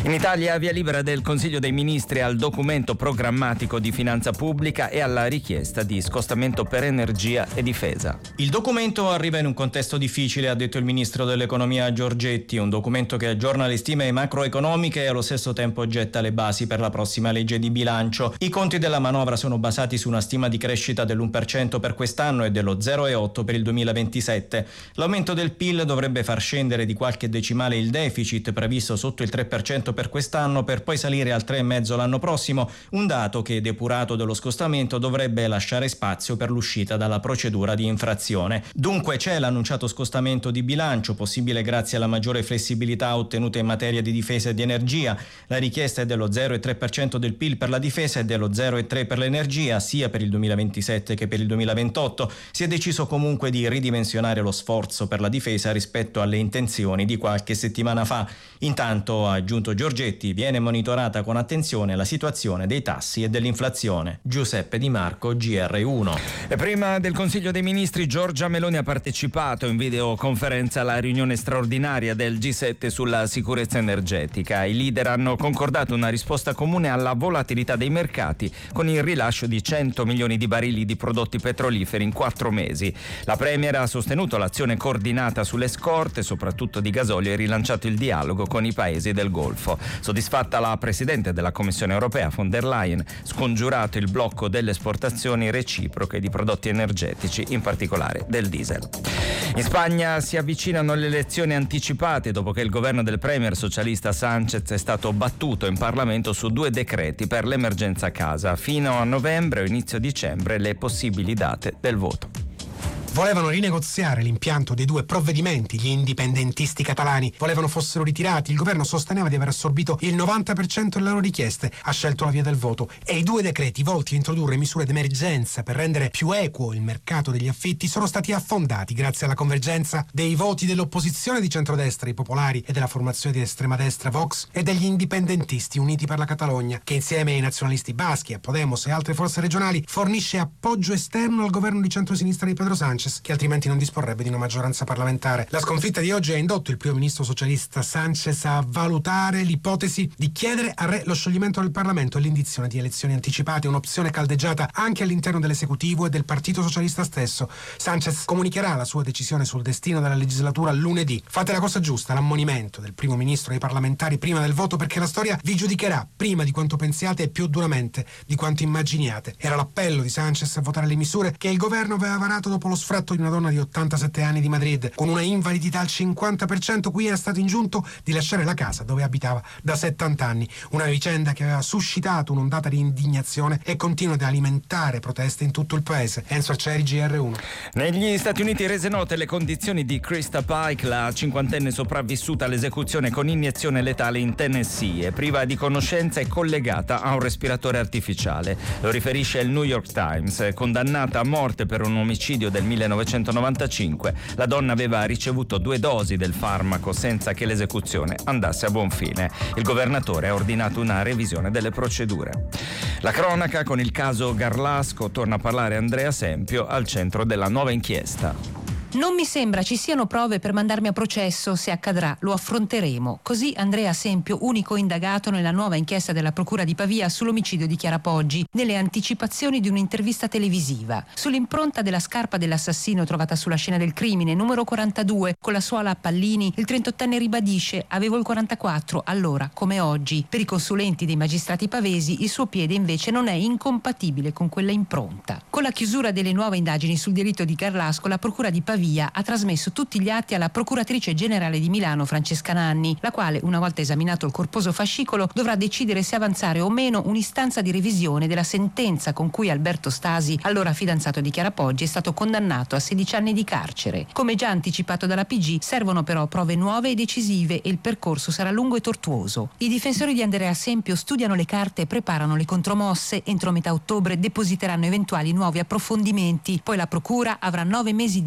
In Italia via libera del Consiglio dei Ministri al documento programmatico di finanza pubblica e alla richiesta di scostamento per energia e difesa. Il documento arriva in un contesto difficile, ha detto il ministro dell'economia Giorgetti, un documento che aggiorna le stime macroeconomiche e allo stesso tempo getta le basi per la prossima legge di bilancio. I conti della manovra sono basati su una stima di crescita dell'uno per cento per quest'anno e dello zero virgola otto per il duemilaventisette. L'aumento del P I L dovrebbe far scendere di qualche decimale il deficit previsto sotto il tre per cento per quest'anno per poi salire al tre virgola cinque l'anno prossimo, un dato che depurato dello scostamento dovrebbe lasciare spazio per l'uscita dalla procedura di infrazione. Dunque c'è l'annunciato scostamento di bilancio, possibile grazie alla maggiore flessibilità ottenuta in materia di difesa e di energia. La richiesta è dello zero virgola tre per cento del P I L per la difesa e dello zero virgola tre per cento per l'energia, sia per il duemilaventisette che per il duemilaventotto. Si è deciso comunque di ridimensionare lo sforzo per la difesa rispetto alle intenzioni di qualche settimana fa. Intanto, ha aggiunto Giorgetti, viene monitorata con attenzione la situazione dei tassi e dell'inflazione. Giuseppe Di Marco, G R uno. E prima del Consiglio dei Ministri, Giorgia Meloni ha partecipato in videoconferenza alla riunione straordinaria del G sette sulla sicurezza energetica. I leader hanno concordato una risposta comune alla volatilità dei mercati con il rilascio di cento milioni di barili di prodotti petroliferi in quattro mesi. La Premier ha sostenuto l'azione coordinata sulle scorte, soprattutto di gasolio, e rilanciato il dialogo con i paesi del Golfo. Soddisfatta la Presidente della Commissione europea von der Leyen, scongiurato il blocco delle esportazioni reciproche di prodotti energetici, in particolare del diesel. In Spagna si avvicinano le elezioni anticipate dopo che il governo del premier socialista Sánchez è stato battuto in Parlamento su due decreti per l'emergenza casa. Fino a novembre o inizio dicembre le possibili date del voto. Volevano rinegoziare l'impianto dei due provvedimenti, gli indipendentisti catalani volevano fossero ritirati, il governo sosteneva di aver assorbito il novanta per cento delle loro richieste, ha scelto la via del voto e i due decreti volti a introdurre misure d'emergenza per rendere più equo il mercato degli affitti sono stati affondati grazie alla convergenza dei voti dell'opposizione di centrodestra, i popolari, e della formazione di estrema destra Vox e degli indipendentisti Uniti per la Catalogna, che insieme ai nazionalisti baschi, a Podemos e altre forze regionali fornisce appoggio esterno al governo di centrosinistra di Pedro Sánchez, che altrimenti non disporrebbe di una maggioranza parlamentare. La sconfitta di oggi ha indotto il primo ministro socialista Sánchez a valutare l'ipotesi di chiedere al re lo scioglimento del Parlamento e l'indizione di elezioni anticipate, un'opzione caldeggiata anche all'interno dell'esecutivo e del Partito Socialista stesso. Sánchez comunicherà la sua decisione sul destino della legislatura lunedì. Fate la cosa giusta, l'ammonimento del primo ministro ai parlamentari prima del voto, perché la storia vi giudicherà prima di quanto pensiate e più duramente di quanto immaginiate. Era l'appello di Sánchez a votare le misure che il governo aveva varato dopo lo sfratto di una donna di ottantasette anni di Madrid con una invalidità al cinquanta per cento, cui era stato ingiunto di lasciare la casa dove abitava da settanta anni, una vicenda che aveva suscitato un'ondata di indignazione e continua ad alimentare proteste in tutto il paese. Enzo Arcieri, G R uno. Negli Stati Uniti rese note le condizioni di Krista Pike, la cinquantenne sopravvissuta all'esecuzione con iniezione letale in Tennessee, priva di conoscenza e collegata a un respiratore artificiale. Lo riferisce il New York Times. Condannata a morte per un omicidio del millenovecentonovantacinque, la donna aveva ricevuto due dosi del farmaco senza che l'esecuzione andasse a buon fine. Il governatore ha ordinato una revisione delle procedure. La cronaca con il caso Garlasco, torna a parlare Andrea Sempio al centro della nuova inchiesta. Non mi sembra ci siano prove per mandarmi a processo, se accadrà lo affronteremo. Così Andrea Sempio, unico indagato nella nuova inchiesta della Procura di Pavia sull'omicidio di Chiara Poggi, nelle anticipazioni di un'intervista televisiva. Sull'impronta della scarpa dell'assassino trovata sulla scena del crimine, numero quarantadue, con la suola a pallini, il trentottenne ribadisce: avevo il quarantaquattro, allora come oggi. Per i consulenti dei magistrati pavesi il suo piede invece non è incompatibile con quella impronta. Con la chiusura delle nuove indagini sul delitto di Garlasco, la Procura di Pavia ha trasmesso tutti gli atti alla Procuratrice Generale di Milano Francesca Nanni, la quale, una volta esaminato il corposo fascicolo, dovrà decidere se avanzare o meno un'istanza di revisione della sentenza con cui Alberto Stasi, allora fidanzato di Chiara Poggi, è stato condannato a sedici anni di carcere. Come già anticipato dalla P G, servono però prove nuove e decisive e il percorso sarà lungo e tortuoso. I difensori di Andrea Sempio studiano le carte e preparano le contromosse. Entro metà ottobre depositeranno eventuali nuovi approfondimenti, poi la Procura avrà nove mesi di tempo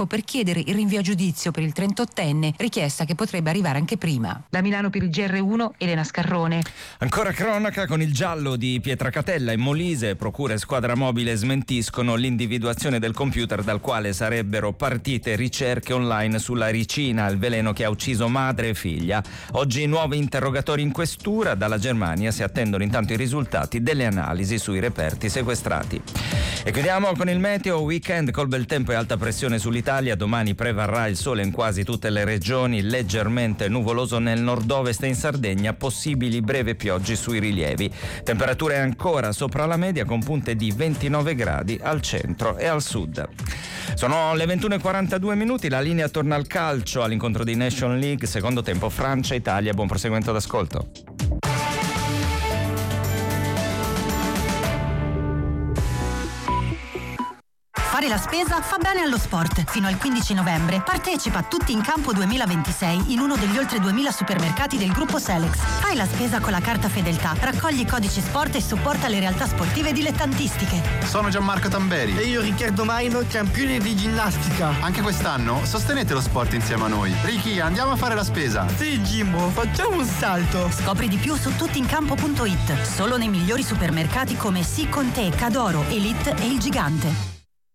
per chiedere il rinvio a giudizio per il trentottenne, richiesta che potrebbe arrivare anche prima. Da Milano per il G R uno, Elena Scarrone. Ancora cronaca con il giallo di Pietracatella e Molise. Procura e squadra mobile smentiscono l'individuazione del computer dal quale sarebbero partite ricerche online sulla ricina, il veleno che ha ucciso madre e figlia. Oggi nuovi interrogatori in questura. Dalla Germania si attendono intanto i risultati delle analisi sui reperti sequestrati. E chiudiamo con il meteo. Weekend col bel tempo e alta pressione sull'Italia. Domani prevarrà il sole in quasi tutte le regioni, leggermente nuvoloso nel nord-ovest e in Sardegna, possibili breve piogge sui rilievi. Temperature ancora sopra la media con punte di ventinove gradi al centro e al sud. Sono le ventuno e quarantadue minuti, la linea torna al calcio all'incontro di Nation League, secondo tempo Francia-Italia. Buon proseguimento d'ascolto. Fare la spesa fa bene allo sport. Fino al quindici novembre partecipa a Tutti in Campo duemilaventisei in uno degli oltre duemila supermercati del gruppo Selex. Fai la spesa con la carta Fedeltà, raccogli i codici sport e supporta le realtà sportive dilettantistiche. Sono Gianmarco Tamberi. E io Riccardo Maino, campione di ginnastica. Anche quest'anno sostenete lo sport insieme a noi. Ricky, andiamo a fare la spesa. Sì, Jimbo, facciamo un salto. Scopri di più su tuttincampo punto it. Solo nei migliori supermercati come Sì con te, Cadoro, Elite e Il Gigante.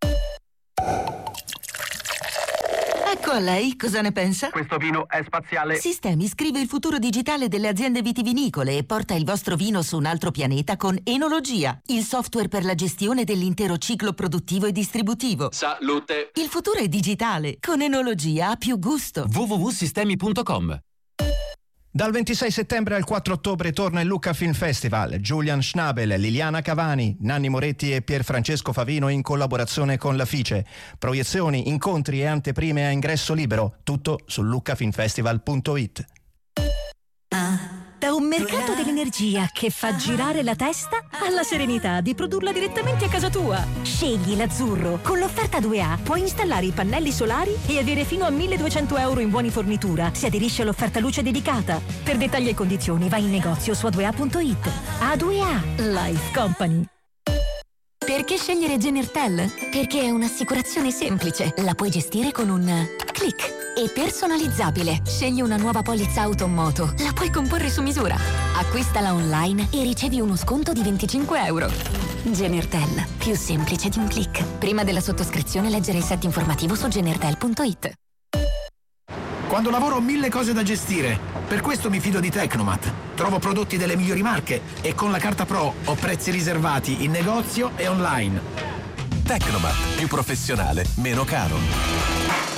Ecco a lei, cosa ne pensa? Questo vino è spaziale. Sistemi scrive il futuro digitale delle aziende vitivinicole e porta il vostro vino su un altro pianeta con Enologia, il software per la gestione dell'intero ciclo produttivo e distributivo. Salute. Il futuro è digitale. Con Enologia ha più gusto. w w w punto sistemi punto com. Dal ventisei settembre al quattro ottobre torna il Lucca Film Festival. Julian Schnabel, Liliana Cavani, Nanni Moretti e Pierfrancesco Favino in collaborazione con la Fice. Proiezioni, incontri e anteprime a ingresso libero. Tutto su lucca film festival punto it. Da un mercato dell'energia che fa girare la testa alla serenità di produrla direttamente a casa tua. Scegli l'azzurro. Con l'offerta due A puoi installare i pannelli solari e avere fino a milleduecento euro in buoni fornitura. Si aderisce all'offerta luce dedicata. Per dettagli e condizioni vai in negozio su a due a punto it. A due A Life Company. Perché scegliere Genertel? Perché è un'assicurazione semplice. La puoi gestire con un click. E personalizzabile. Scegli una nuova polizza auto o moto. La puoi comporre su misura. Acquistala online e ricevi uno sconto di venticinque euro. Genertel. Più semplice di un click. Prima della sottoscrizione leggere il set informativo su genertel punto it. Quando lavoro ho mille cose da gestire. Per questo mi fido di Tecnomat. Trovo prodotti delle migliori marche e con la carta Pro ho prezzi riservati in negozio e online. Tecnomat. Più professionale, meno caro.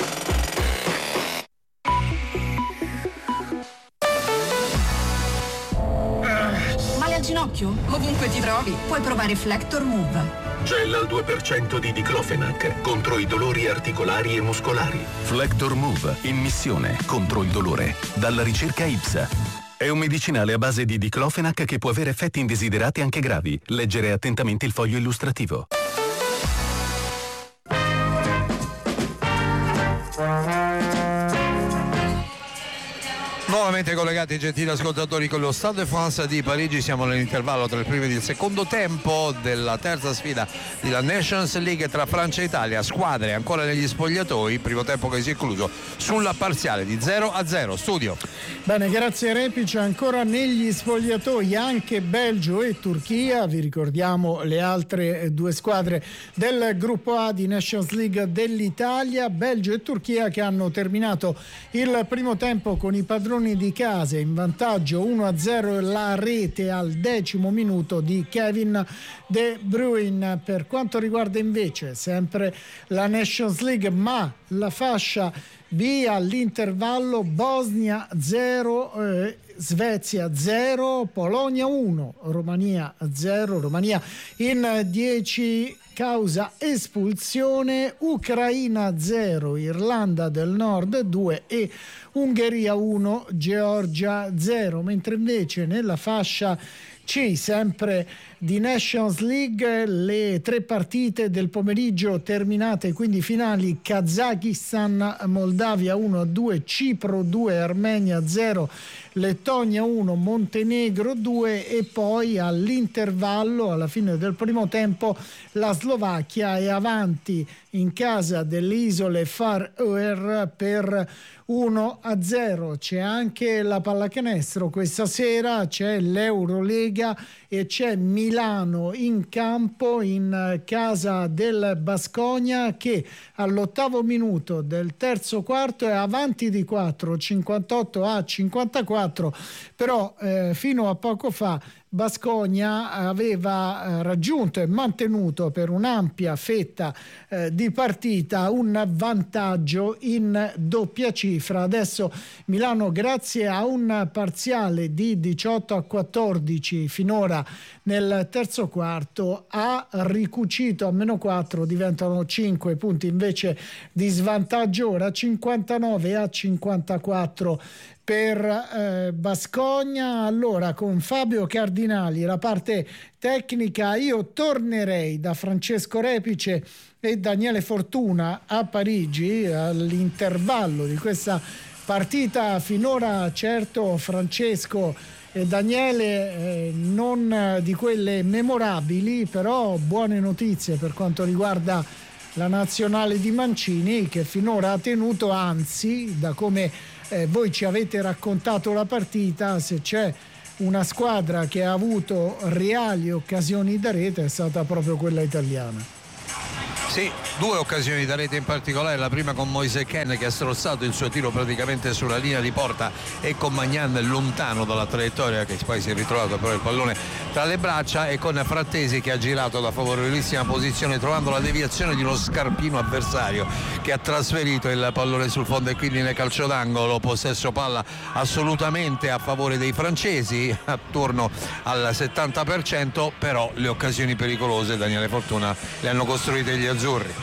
Ginocchio? Ovunque ti trovi, puoi provare Flector Move. Gel al due per cento di diclofenac contro i dolori articolari e muscolari. Flector Move, in missione contro il dolore. Dalla ricerca I P S A. È un medicinale a base di diclofenac che può avere effetti indesiderati anche gravi. Leggere attentamente il foglio illustrativo. Nuovamente collegati, gentili ascoltatori, con lo Stade de France di Parigi. Siamo nell'intervallo tra il primo ed il secondo tempo della terza sfida della Nations League tra Francia e Italia. Squadre ancora negli spogliatoi, primo tempo che si è concluso sulla parziale di zero a zero. Studio. Bene, grazie Repic. Ancora negli spogliatoi anche Belgio e Turchia. Vi ricordiamo le altre due squadre del gruppo A di Nations League dell'Italia, Belgio e Turchia, che hanno terminato il primo tempo con i padroni di casa in vantaggio uno a zero, la rete al decimo minuto di Kevin De Bruyne. Per quanto riguarda invece sempre la Nations League, ma la fascia B, all'intervallo Bosnia zero, eh, Svezia zero, Polonia uno, Romania zero, Romania in dieci causa espulsione, Ucraina zero, Irlanda del Nord due e Ungheria uno, Georgia zero, mentre invece nella fascia C, sempre di Nations League, le tre partite del pomeriggio terminate, quindi finali: Kazakistan Moldavia uno a due, Cipro due, Armenia zero, Lettonia uno, Montenegro due, e poi all'intervallo, alla fine del primo tempo, la Slovacchia è avanti in casa delle isole Faroe per uno a zero. C'è anche la pallacanestro questa sera, c'è l'Eurolega e c'è Milano in campo in casa del Baskonia, che all'ottavo minuto del terzo quarto è avanti di quattro, cinquantotto a cinquantaquattro, però eh, fino a poco fa Baskonia aveva raggiunto e mantenuto per un'ampia fetta eh, di partita un vantaggio in doppia cifra. Adesso Milano, grazie a un parziale di diciotto a quattordici finora nel terzo quarto, ha ricucito a meno quattro, diventano cinque punti invece di svantaggio ora, cinquantanove a cinquantaquattro per eh, Baskonia. Allora, con Fabio Cardinali, la parte tecnica, io tornerei da Francesco Repice e Daniele Fortuna a Parigi all'intervallo di questa partita. Finora certo Francesco e Daniele eh, non di quelle memorabili, però buone notizie per quanto riguarda la nazionale di Mancini, che finora ha tenuto, anzi, da come Eh, voi ci avete raccontato la partita, se c'è una squadra che ha avuto reali occasioni da rete è stata proprio quella italiana. Sì, due occasioni da rete in particolare, la prima con Moise Kean che ha strozzato il suo tiro praticamente sulla linea di porta, e con Magnan lontano dalla traiettoria, che poi si è ritrovato però il pallone tra le braccia, e con Frattesi che ha girato da favorevolissima posizione trovando la deviazione di uno scarpino avversario che ha trasferito il pallone sul fondo, e quindi nel calcio d'angolo possesso palla assolutamente a favore dei francesi attorno al settanta per cento, però le occasioni pericolose, Daniele Fortuna, le hanno costruite gli azzurri.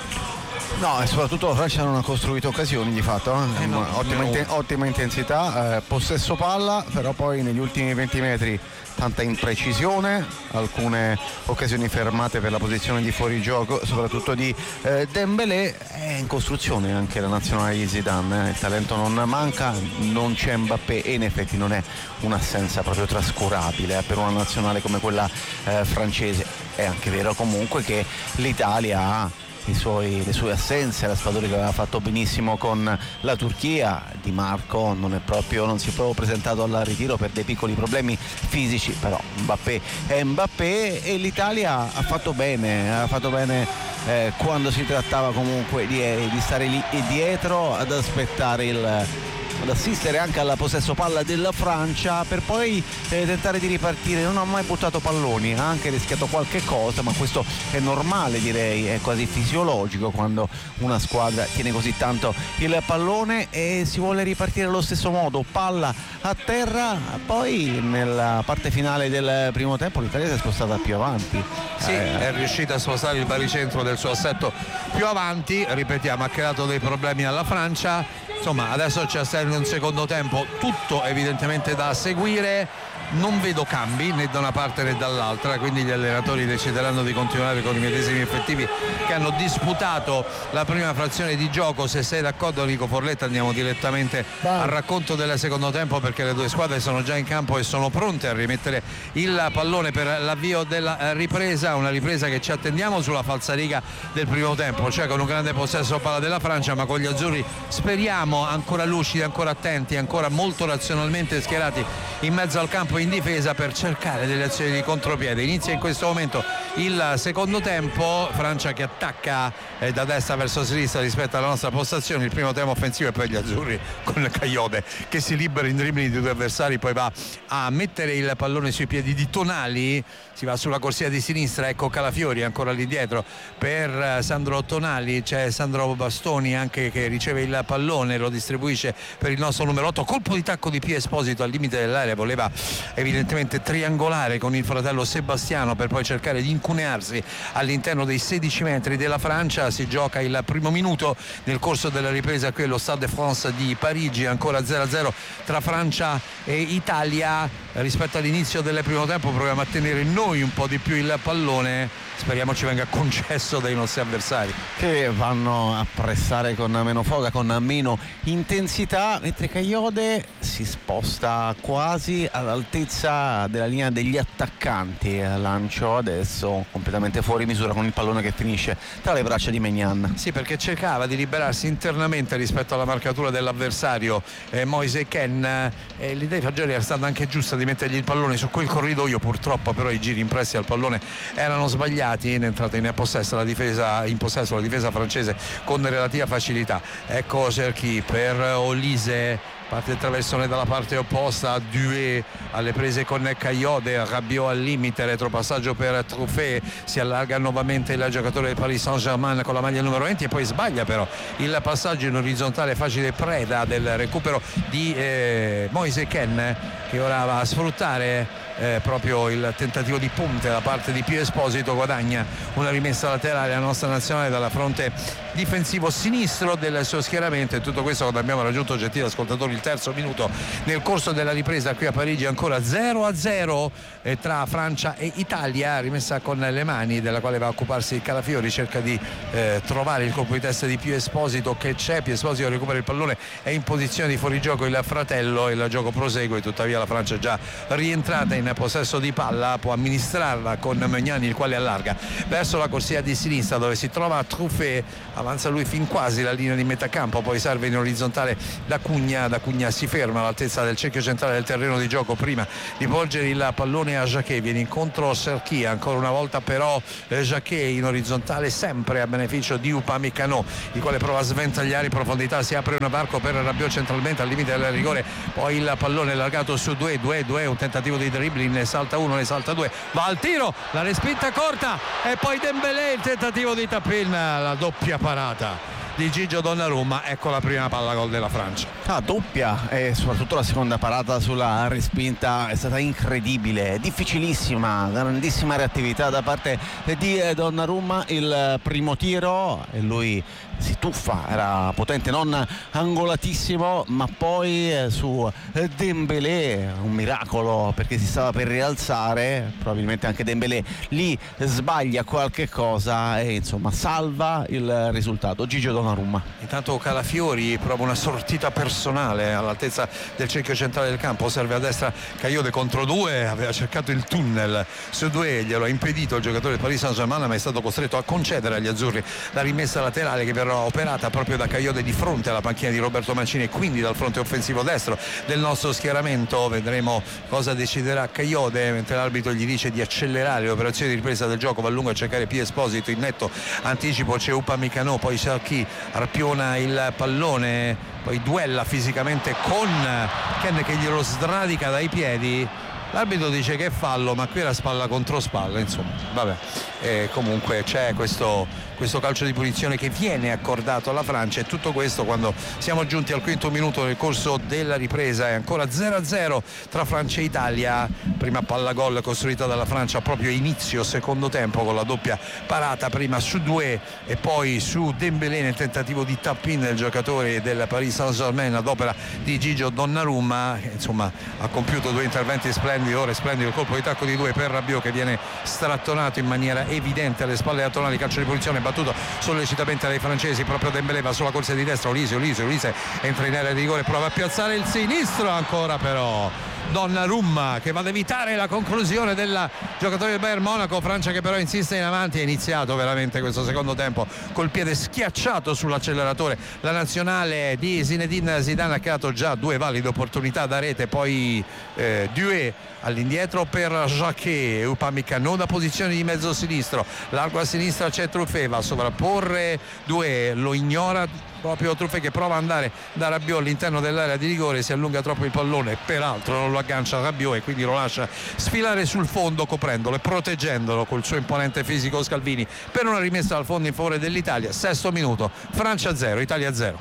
No, e soprattutto la Francia non ha costruito occasioni di fatto, eh? Eh no, ottima, no. Inten- ottima intensità, eh, possesso palla, però poi negli ultimi venti metri tanta imprecisione, alcune occasioni fermate per la posizione di fuorigioco, soprattutto di eh, Dembélé. È in costruzione anche la nazionale di Zidane, eh? Il talento non manca, non c'è Mbappé, e in effetti non è un'assenza proprio trascurabile eh, per una nazionale come quella eh, francese. È anche vero comunque che l'Italia ha I suoi, le sue assenze, la Spadori che aveva fatto benissimo con la Turchia, Di Marco non, è proprio, non si è proprio presentato al ritiro per dei piccoli problemi fisici, però Mbappé è Mbappé, e l'Italia ha fatto bene, ha fatto bene eh, quando si trattava comunque di, di stare lì dietro ad aspettare il ad assistere anche alla possesso palla della Francia, per poi eh, tentare di ripartire. Non ha mai buttato palloni, ha anche rischiato qualche cosa, ma questo è normale, direi, è quasi fisiologico quando una squadra tiene così tanto il pallone, e si vuole ripartire allo stesso modo, palla a terra. Poi nella parte finale del primo tempo l'Italia si è spostata più avanti, sì, eh, è riuscita a spostare il baricentro del suo assetto più avanti, ripetiamo, ha creato dei problemi alla Francia. Insomma, adesso c'è un secondo tempo tutto evidentemente da seguire, non vedo cambi né da una parte né dall'altra, quindi gli allenatori decideranno di continuare con i medesimi effettivi che hanno disputato la prima frazione di gioco. Se sei d'accordo, Nico Forletta, andiamo direttamente al racconto del secondo tempo, perché le due squadre sono già in campo e sono pronte a rimettere il pallone per l'avvio della ripresa, una ripresa che ci attendiamo sulla falsariga del primo tempo, cioè con un grande possesso palla della Francia, ma con gli azzurri speriamo ancora lucidi, ancora attenti, ancora molto razionalmente schierati in mezzo al campo in difesa per cercare delle azioni di contropiede. Inizia in questo momento il secondo tempo, Francia che attacca eh, da destra verso sinistra rispetto alla nostra postazione, il primo tempo offensivo, e poi gli azzurri con Cagliode che si libera in dribbling di due avversari, poi va a mettere il pallone sui piedi di Tonali, si va sulla corsia di sinistra, ecco Calafiori ancora lì dietro per Sandro Tonali, c'è Sandro Bastoni anche che riceve il pallone, lo distribuisce per il nostro numero otto, colpo di tacco di Pia Esposito al limite dell'area, voleva evidentemente triangolare con il fratello Sebastiano per poi cercare di incunearsi all'interno dei sedici metri della Francia. Si gioca il primo minuto nel corso della ripresa qui allo Stade de France di Parigi, ancora zero a zero tra Francia e Italia. Rispetto all'inizio del primo tempo proviamo a tenere noi un po' di più il pallone, speriamo ci venga concesso dai nostri avversari che vanno a pressare con meno foga, con meno intensità, mentre Kayode si sposta quasi all'altezza della linea degli attaccanti. Lancio adesso completamente fuori misura con il pallone che finisce tra le braccia di Maignan. Sì, perché cercava di liberarsi internamente rispetto alla marcatura dell'avversario eh, Moise Kean, e l'idea di Fagioli era stata anche giusta di mettergli il pallone su quel corridoio, purtroppo però i giri impressi al pallone erano sbagliati, in entrata in possesso la difesa, in possesso la difesa francese con relativa facilità. Ecco Cherki per Olise, parte il traversone dalla parte opposta, Dué alle prese con Kayode, Rabiot al limite, retropassaggio per Truffet, si allarga nuovamente il giocatore del Paris Saint-Germain con la maglia numero venti e poi sbaglia però il passaggio in orizzontale facile, preda del recupero di eh, Moise Kean, che ora va a sfruttare Eh, proprio il tentativo di punte da parte di Pio Esposito. Guadagna una rimessa laterale la nostra nazionale dalla fronte difensivo sinistro del suo schieramento, e tutto questo quando abbiamo raggiunto, gentili ascoltatori, il terzo minuto nel corso della ripresa qui a Parigi. Ancora zero a zero eh, tra Francia e Italia, rimessa con le mani della quale va a occuparsi Calafiori, cerca di eh, trovare il colpo di testa di Pio Esposito che c'è, Pio Esposito recupera il pallone, è in posizione di fuorigioco il fratello, il gioco prosegue, tuttavia la Francia è già rientrata in possesso di palla, può amministrarla con Magnani, il quale allarga verso la corsia di sinistra dove si trova Truffet, avanza lui fin quasi la linea di metà campo, poi serve in orizzontale da Cugna, da Cugna si ferma all'altezza del cerchio centrale del terreno di gioco prima di volgere il pallone a Jacquet, viene incontro Cherki, ancora una volta però eh, Jacquet in orizzontale sempre a beneficio di Upamecano, il quale prova a sventagliare in profondità, si apre un varco per Rabiot centralmente al limite del rigore, poi il pallone allargato su Dué, Dué, Dué, un tentativo di dribbling, ne salta uno, ne salta due, va al tiro, la respinta corta e poi Dembélé, il tentativo di tap-in, la doppia parata di Gigio Donnarumma. Ecco la prima palla gol della Francia. Ah, doppia, e soprattutto la seconda parata sulla respinta è stata incredibile, difficilissima, grandissima reattività da parte di Donnarumma. Il primo tiro e lui si tuffa, era potente, non angolatissimo, ma poi su Dembélé un miracolo, perché si stava per rialzare, probabilmente anche Dembélé lì sbaglia qualche cosa e insomma salva il risultato. Gigio Donnarumma. Intanto Calafiori prova una sortita personale all'altezza del cerchio centrale del campo, serve a destra Kayode contro due, aveva cercato il tunnel su due, glielo ha impedito il giocatore del Paris Saint-Germain, ma è stato costretto a concedere agli azzurri la rimessa laterale che verrà operata proprio da Kayode di fronte alla panchina di Roberto Mancini e quindi dal fronte offensivo destro del nostro schieramento. Vedremo cosa deciderà Kayode, mentre l'arbitro gli dice di accelerare l'operazione di ripresa del gioco, va a lungo a cercare Pio Esposito, in netto anticipo c'è Upamecano, poi Cherki arpiona il pallone, poi duella fisicamente con Kean che glielo sradica dai piedi. L'arbitro dice che è fallo, ma qui era spalla contro spalla, insomma, vabbè. E comunque c'è questo, questo calcio di punizione che viene accordato alla Francia, e tutto questo quando siamo giunti al quinto minuto nel corso della ripresa. È ancora zero a zero tra Francia e Italia, prima palla gol costruita dalla Francia proprio inizio secondo tempo con la doppia parata prima su Dué e poi su Dembélé nel tentativo di tap-in del giocatore del Paris Saint-Germain ad opera di Gigio Donnarumma, che insomma ha compiuto due interventi splendidi. Ora è splendido il colpo di tacco di Dué per Rabiot, che viene strattonato in maniera evidente alle spalle laterali, calcio di punizione battuto sollecitamente dai francesi, proprio Dembélé va sulla corsia di destra, Olise, Olise, Olise entra in area di rigore, prova a piazzare il sinistro, ancora però Donnarumma che va ad evitare la conclusione del giocatore del Bayern Monaco. Francia che però insiste in avanti, è iniziato veramente questo secondo tempo col piede schiacciato sull'acceleratore la nazionale di Zinedine Zidane, ha creato già due valide opportunità da rete, poi eh, Dué all'indietro per Jacquet, Upamecano da posizione di mezzo sinistro, largo a sinistra c'è Truffet, va a sovrapporre Dué, lo ignora proprio Truffet che prova ad andare da Rabiot all'interno dell'area di rigore, si allunga troppo il pallone, peraltro non lo aggancia Rabiot e quindi lo lascia sfilare sul fondo coprendolo e proteggendolo col suo imponente fisico Scalvini per una rimessa al fondo in favore dell'Italia. Sesto minuto, Francia zero, Italia zero.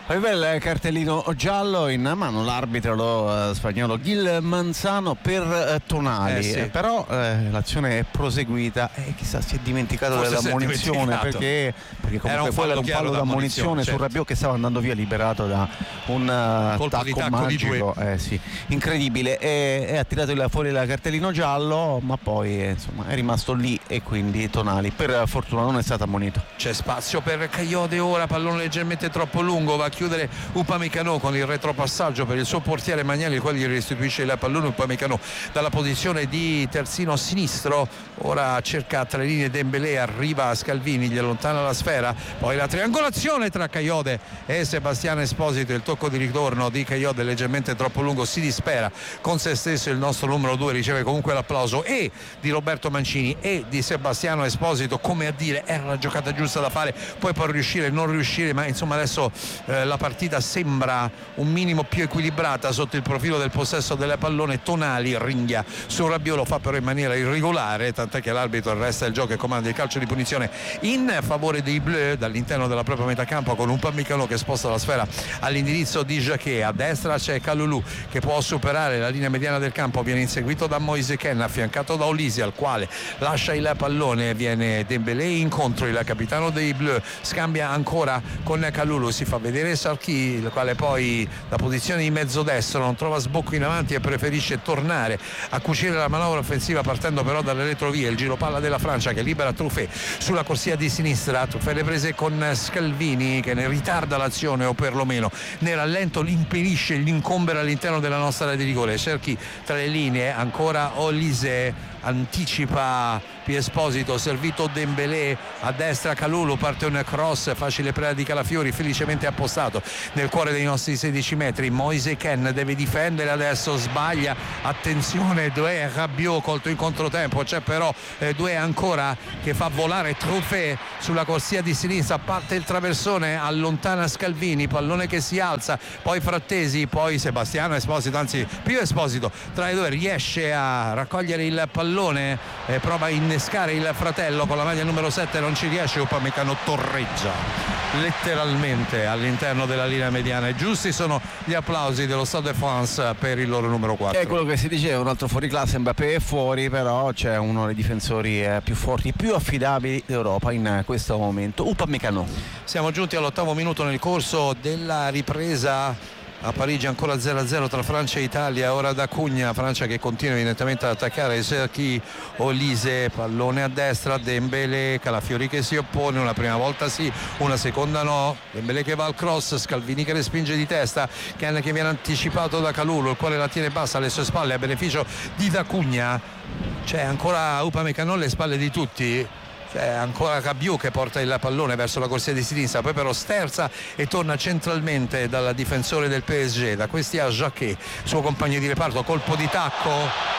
Poi bel cartellino giallo in mano l'arbitro lo, eh, spagnolo Gil Manzano per eh, Tonali, eh sì. eh, però eh, l'azione è proseguita e eh, chissà si è dimenticato Forse della si è munizione dimenticato. perché, perché comunque era un quello era un fallo da munizione certo. su Rabiot che stava andando via liberato da un uh, colpo tacco, di tacco magico, di eh, sì, incredibile, e, e ha tirato il, fuori il cartellino giallo, ma poi eh, insomma è rimasto lì e quindi Tonali per fortuna non è stato ammonito. C'è spazio per Kayode ora, pallone leggermente troppo lungo, va a chiudere Upamecano con il retropassaggio per il suo portiere Magnani, il quale gli restituisce il pallone. Upamecano dalla posizione di terzino sinistro, ora cerca tra le linee Dembélé, arriva Scalvini, gli allontana la sfera, poi la triangolazione tra Kayode e Sebastiano Esposito, il tocco di ritorno di Kayode leggermente troppo lungo, si dispera con se stesso il nostro numero due, riceve comunque l'applauso e di Roberto Mancini e di Sebastiano Esposito, come a dire era la giocata giusta da fare, poi può riuscire non riuscire, ma insomma adesso eh, la partita sembra un minimo più equilibrata sotto il profilo del possesso del pallone. Tonali ringhia su Rabiot, lo fa però in maniera irregolare, tant'è che l'arbitro arresta il gioco e comanda il calcio di punizione in favore dei Bleu dall'interno della propria metà campo, con un Upamecano che sposta la sfera all'indirizzo di Jacquet. A destra c'è Kalulu che può superare la linea mediana del campo, viene inseguito da Moise Kean, affiancato da Olise, al quale lascia il pallone, viene Dembélé incontro, il capitano dei Bleu scambia ancora con Kalulu, si fa vedere Sarki, il quale poi da posizione di mezzo destro non trova sbocco in avanti e preferisce tornare a cucire la manovra offensiva partendo però dalle retrovie. Il giro palla della Francia che libera Truffet sulla corsia di sinistra, Truffet le prese con Scalvini che ne ritarda l'azione o perlomeno ne rallento, l'impedisce, l'incombera all'interno della nostra area di rigore. Cerchi tra le linee, ancora Olise, anticipa Esposito, servito Dembélé, a destra Kalulu, parte un cross, facile preda di Calafiori, felicemente appostato nel cuore dei nostri sedici metri. Moise Kean deve difendere, adesso sbaglia, attenzione Doué, Rabiot colto in controtempo, c'è però eh, Doué ancora che fa volare Truffet sulla corsia di sinistra, parte il traversone, allontana Scalvini, pallone che si alza, poi Frattesi, poi Sebastiano Esposito, anzi più Esposito tra i due, riesce a raccogliere il pallone, eh, prova a innescare il fratello con la maglia numero sette, non ci riesce, Upamecano torreggia letteralmente all'interno della linea mediana e giusti sono gli applausi dello Stade de France per il loro numero quattro. È quello che si diceva, un altro fuoriclasse, Mbappé è fuori, però c'è uno dei difensori eh, più forti, più affidabili d'Europa in eh, questo momento, Upamecano. Siamo giunti all'ottavo minuto nel corso della ripresa a Parigi, ancora zero a zero tra Francia e Italia, ora da Cugna, Francia che continua evidentemente ad attaccare, Serki, Olise, pallone a destra, Dembélé, Calafiori che si oppone, una prima volta sì, una seconda no, Dembélé che va al cross, Scalvini che respinge di testa, Kean che viene anticipato da Kalulu, il quale la tiene bassa alle sue spalle a beneficio di Da Cugna. C'è ancora Upamecano alle spalle di tutti, c'è ancora Rabiot che porta il pallone verso la corsia di sinistra, poi però sterza e torna centralmente dal difensore del P S G, da questi a Jacquet, suo compagno di reparto, colpo di tacco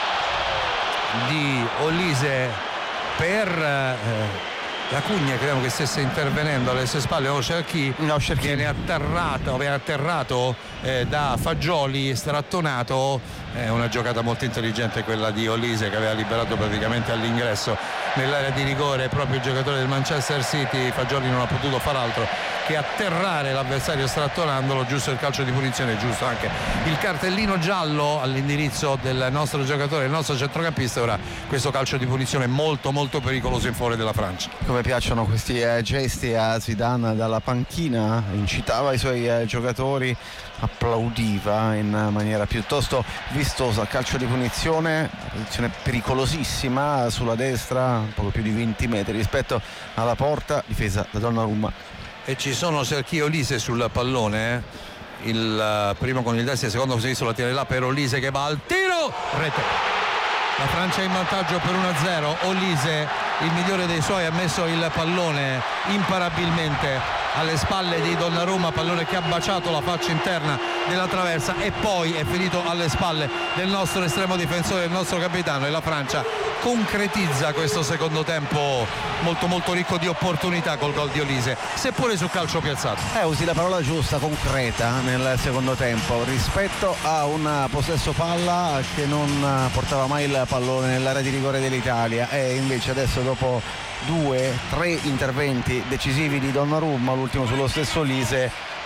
di Olise per eh, La Cugna, credo che stesse intervenendo alle sue spalle, o Cherki no, viene atterrato, viene atterrato eh, da Fagioli, strattonato. È una giocata molto intelligente quella di Olise, che aveva liberato praticamente all'ingresso nell'area di rigore proprio il giocatore del Manchester City. Fagioli non ha potuto far altro che atterrare l'avversario strattonandolo. Giusto il calcio di punizione, giusto anche il cartellino giallo all'indirizzo del nostro giocatore, il nostro centrocampista. Ora questo calcio di punizione molto molto pericoloso in favore della Francia. Come piacciono questi eh, gesti a Zidane dalla panchina, incitava i suoi eh, giocatori, applaudiva in maniera piuttosto vistosa. Calcio di punizione, posizione pericolosissima sulla destra, poco più di venti metri rispetto alla porta, difesa da Donnarumma. E ci sono Serki e Olise sul pallone, eh? il uh, primo con il destro, il secondo così la tiene là per Olise che va al tiro, rete. La Francia è in vantaggio per uno a zero. Olise, il migliore dei suoi, ha messo il pallone imparabilmente alle spalle di Donnarumma, pallone che ha baciato la faccia interna della traversa e poi è finito alle spalle del nostro estremo difensore, del nostro capitano, e la Francia concretizza questo secondo tempo molto molto ricco di opportunità col gol di Olise, seppure su calcio piazzato. Eh, usi la parola giusta, concreta nel secondo tempo rispetto a un possesso palla che non portava mai il pallone nell'area di rigore dell'Italia, e invece adesso dopo due, tre interventi decisivi di Donnarumma, l'ultimo sullo stesso Olise,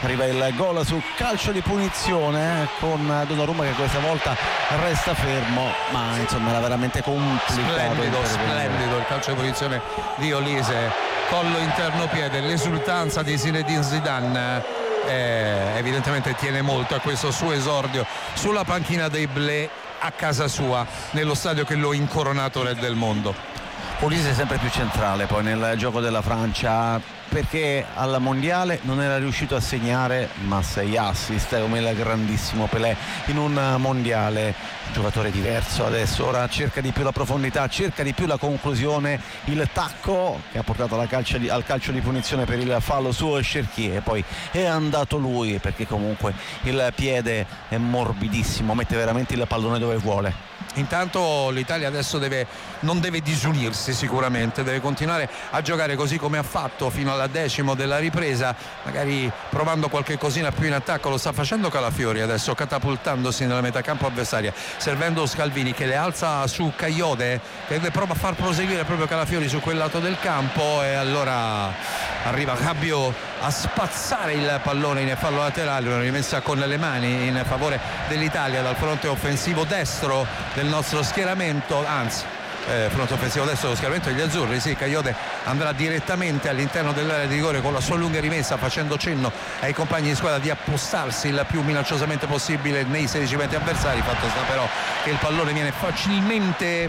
arriva il gol su calcio di punizione con Donnarumma che questa volta resta fermo, ma insomma era veramente complicato. Splendido, splendido il calcio di punizione di Olise, collo interno piede, l'esultanza di Zinedine Zidane. Eh, evidentemente tiene molto a questo suo esordio sulla panchina dei Bleu a casa sua, nello stadio che lo incoronato re del mondo. Olise è sempre più centrale poi nel gioco della Francia, perché al mondiale non era riuscito a segnare ma sei assist come il grandissimo Pelé in un mondiale. Giocatore diverso adesso, ora cerca di più la profondità, cerca di più la conclusione, il tacco che ha portato alla calcia di, al calcio di punizione per il fallo su Cherki, e poi è andato lui perché comunque il piede è morbidissimo, mette veramente il pallone dove vuole. Intanto l'Italia adesso deve, non deve disunirsi sicuramente, deve continuare a giocare così come ha fatto fino alla decimo della ripresa, magari provando qualche cosina più in attacco. Lo sta facendo Calafiori adesso, catapultandosi nella metà campo avversaria, servendo Scalvini che le alza su Cagliode, che prova a far proseguire proprio Calafiori su quel lato del campo, e allora arriva Rabiot a spazzare il pallone in fallo laterale, una rimessa con le mani in favore dell'Italia dal fronte offensivo destro del nostro schieramento, anzi eh, fronte offensivo destro dello schieramento degli azzurri. Sì, Cagliode andrà direttamente all'interno dell'area di rigore con la sua lunga rimessa, facendo cenno ai compagni di squadra di appostarsi il più minacciosamente possibile nei sedici metri avversari. Fatto sta però che il pallone viene facilmente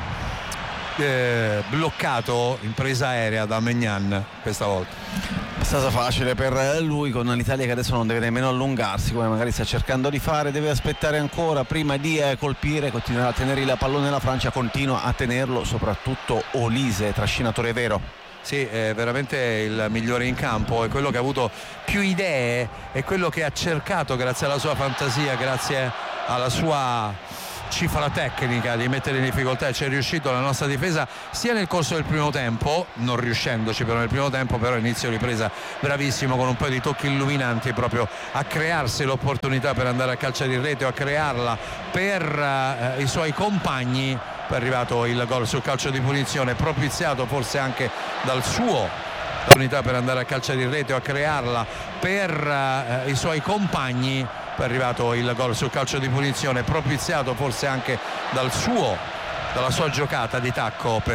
eh, bloccato in presa aerea da Maignan questa volta. È stato facile per lui con l'Italia che adesso non deve nemmeno allungarsi come magari sta cercando di fare, deve aspettare ancora prima di colpire, continuerà a tenere il pallone. La Francia continua a tenerlo, soprattutto Olise, trascinatore vero. Sì, è veramente il migliore in campo, è quello che ha avuto più idee, è quello che ha cercato grazie alla sua fantasia, grazie alla sua cifra tecnica di mettere in difficoltà, e ci è riuscito la nostra difesa sia nel corso del primo tempo, non riuscendoci però nel primo tempo, però inizio ripresa bravissimo con un paio di tocchi illuminanti proprio a crearsi l'opportunità per andare a calcia di rete o a crearla per uh, i suoi compagni. Poi è arrivato il gol sul calcio di punizione, propiziato forse anche dal suo l'opportunità per andare a calcia di rete o a crearla per uh, i suoi compagni. Poi è arrivato il gol sul calcio di punizione, propiziato forse anche dal suo, dalla sua giocata di tacco per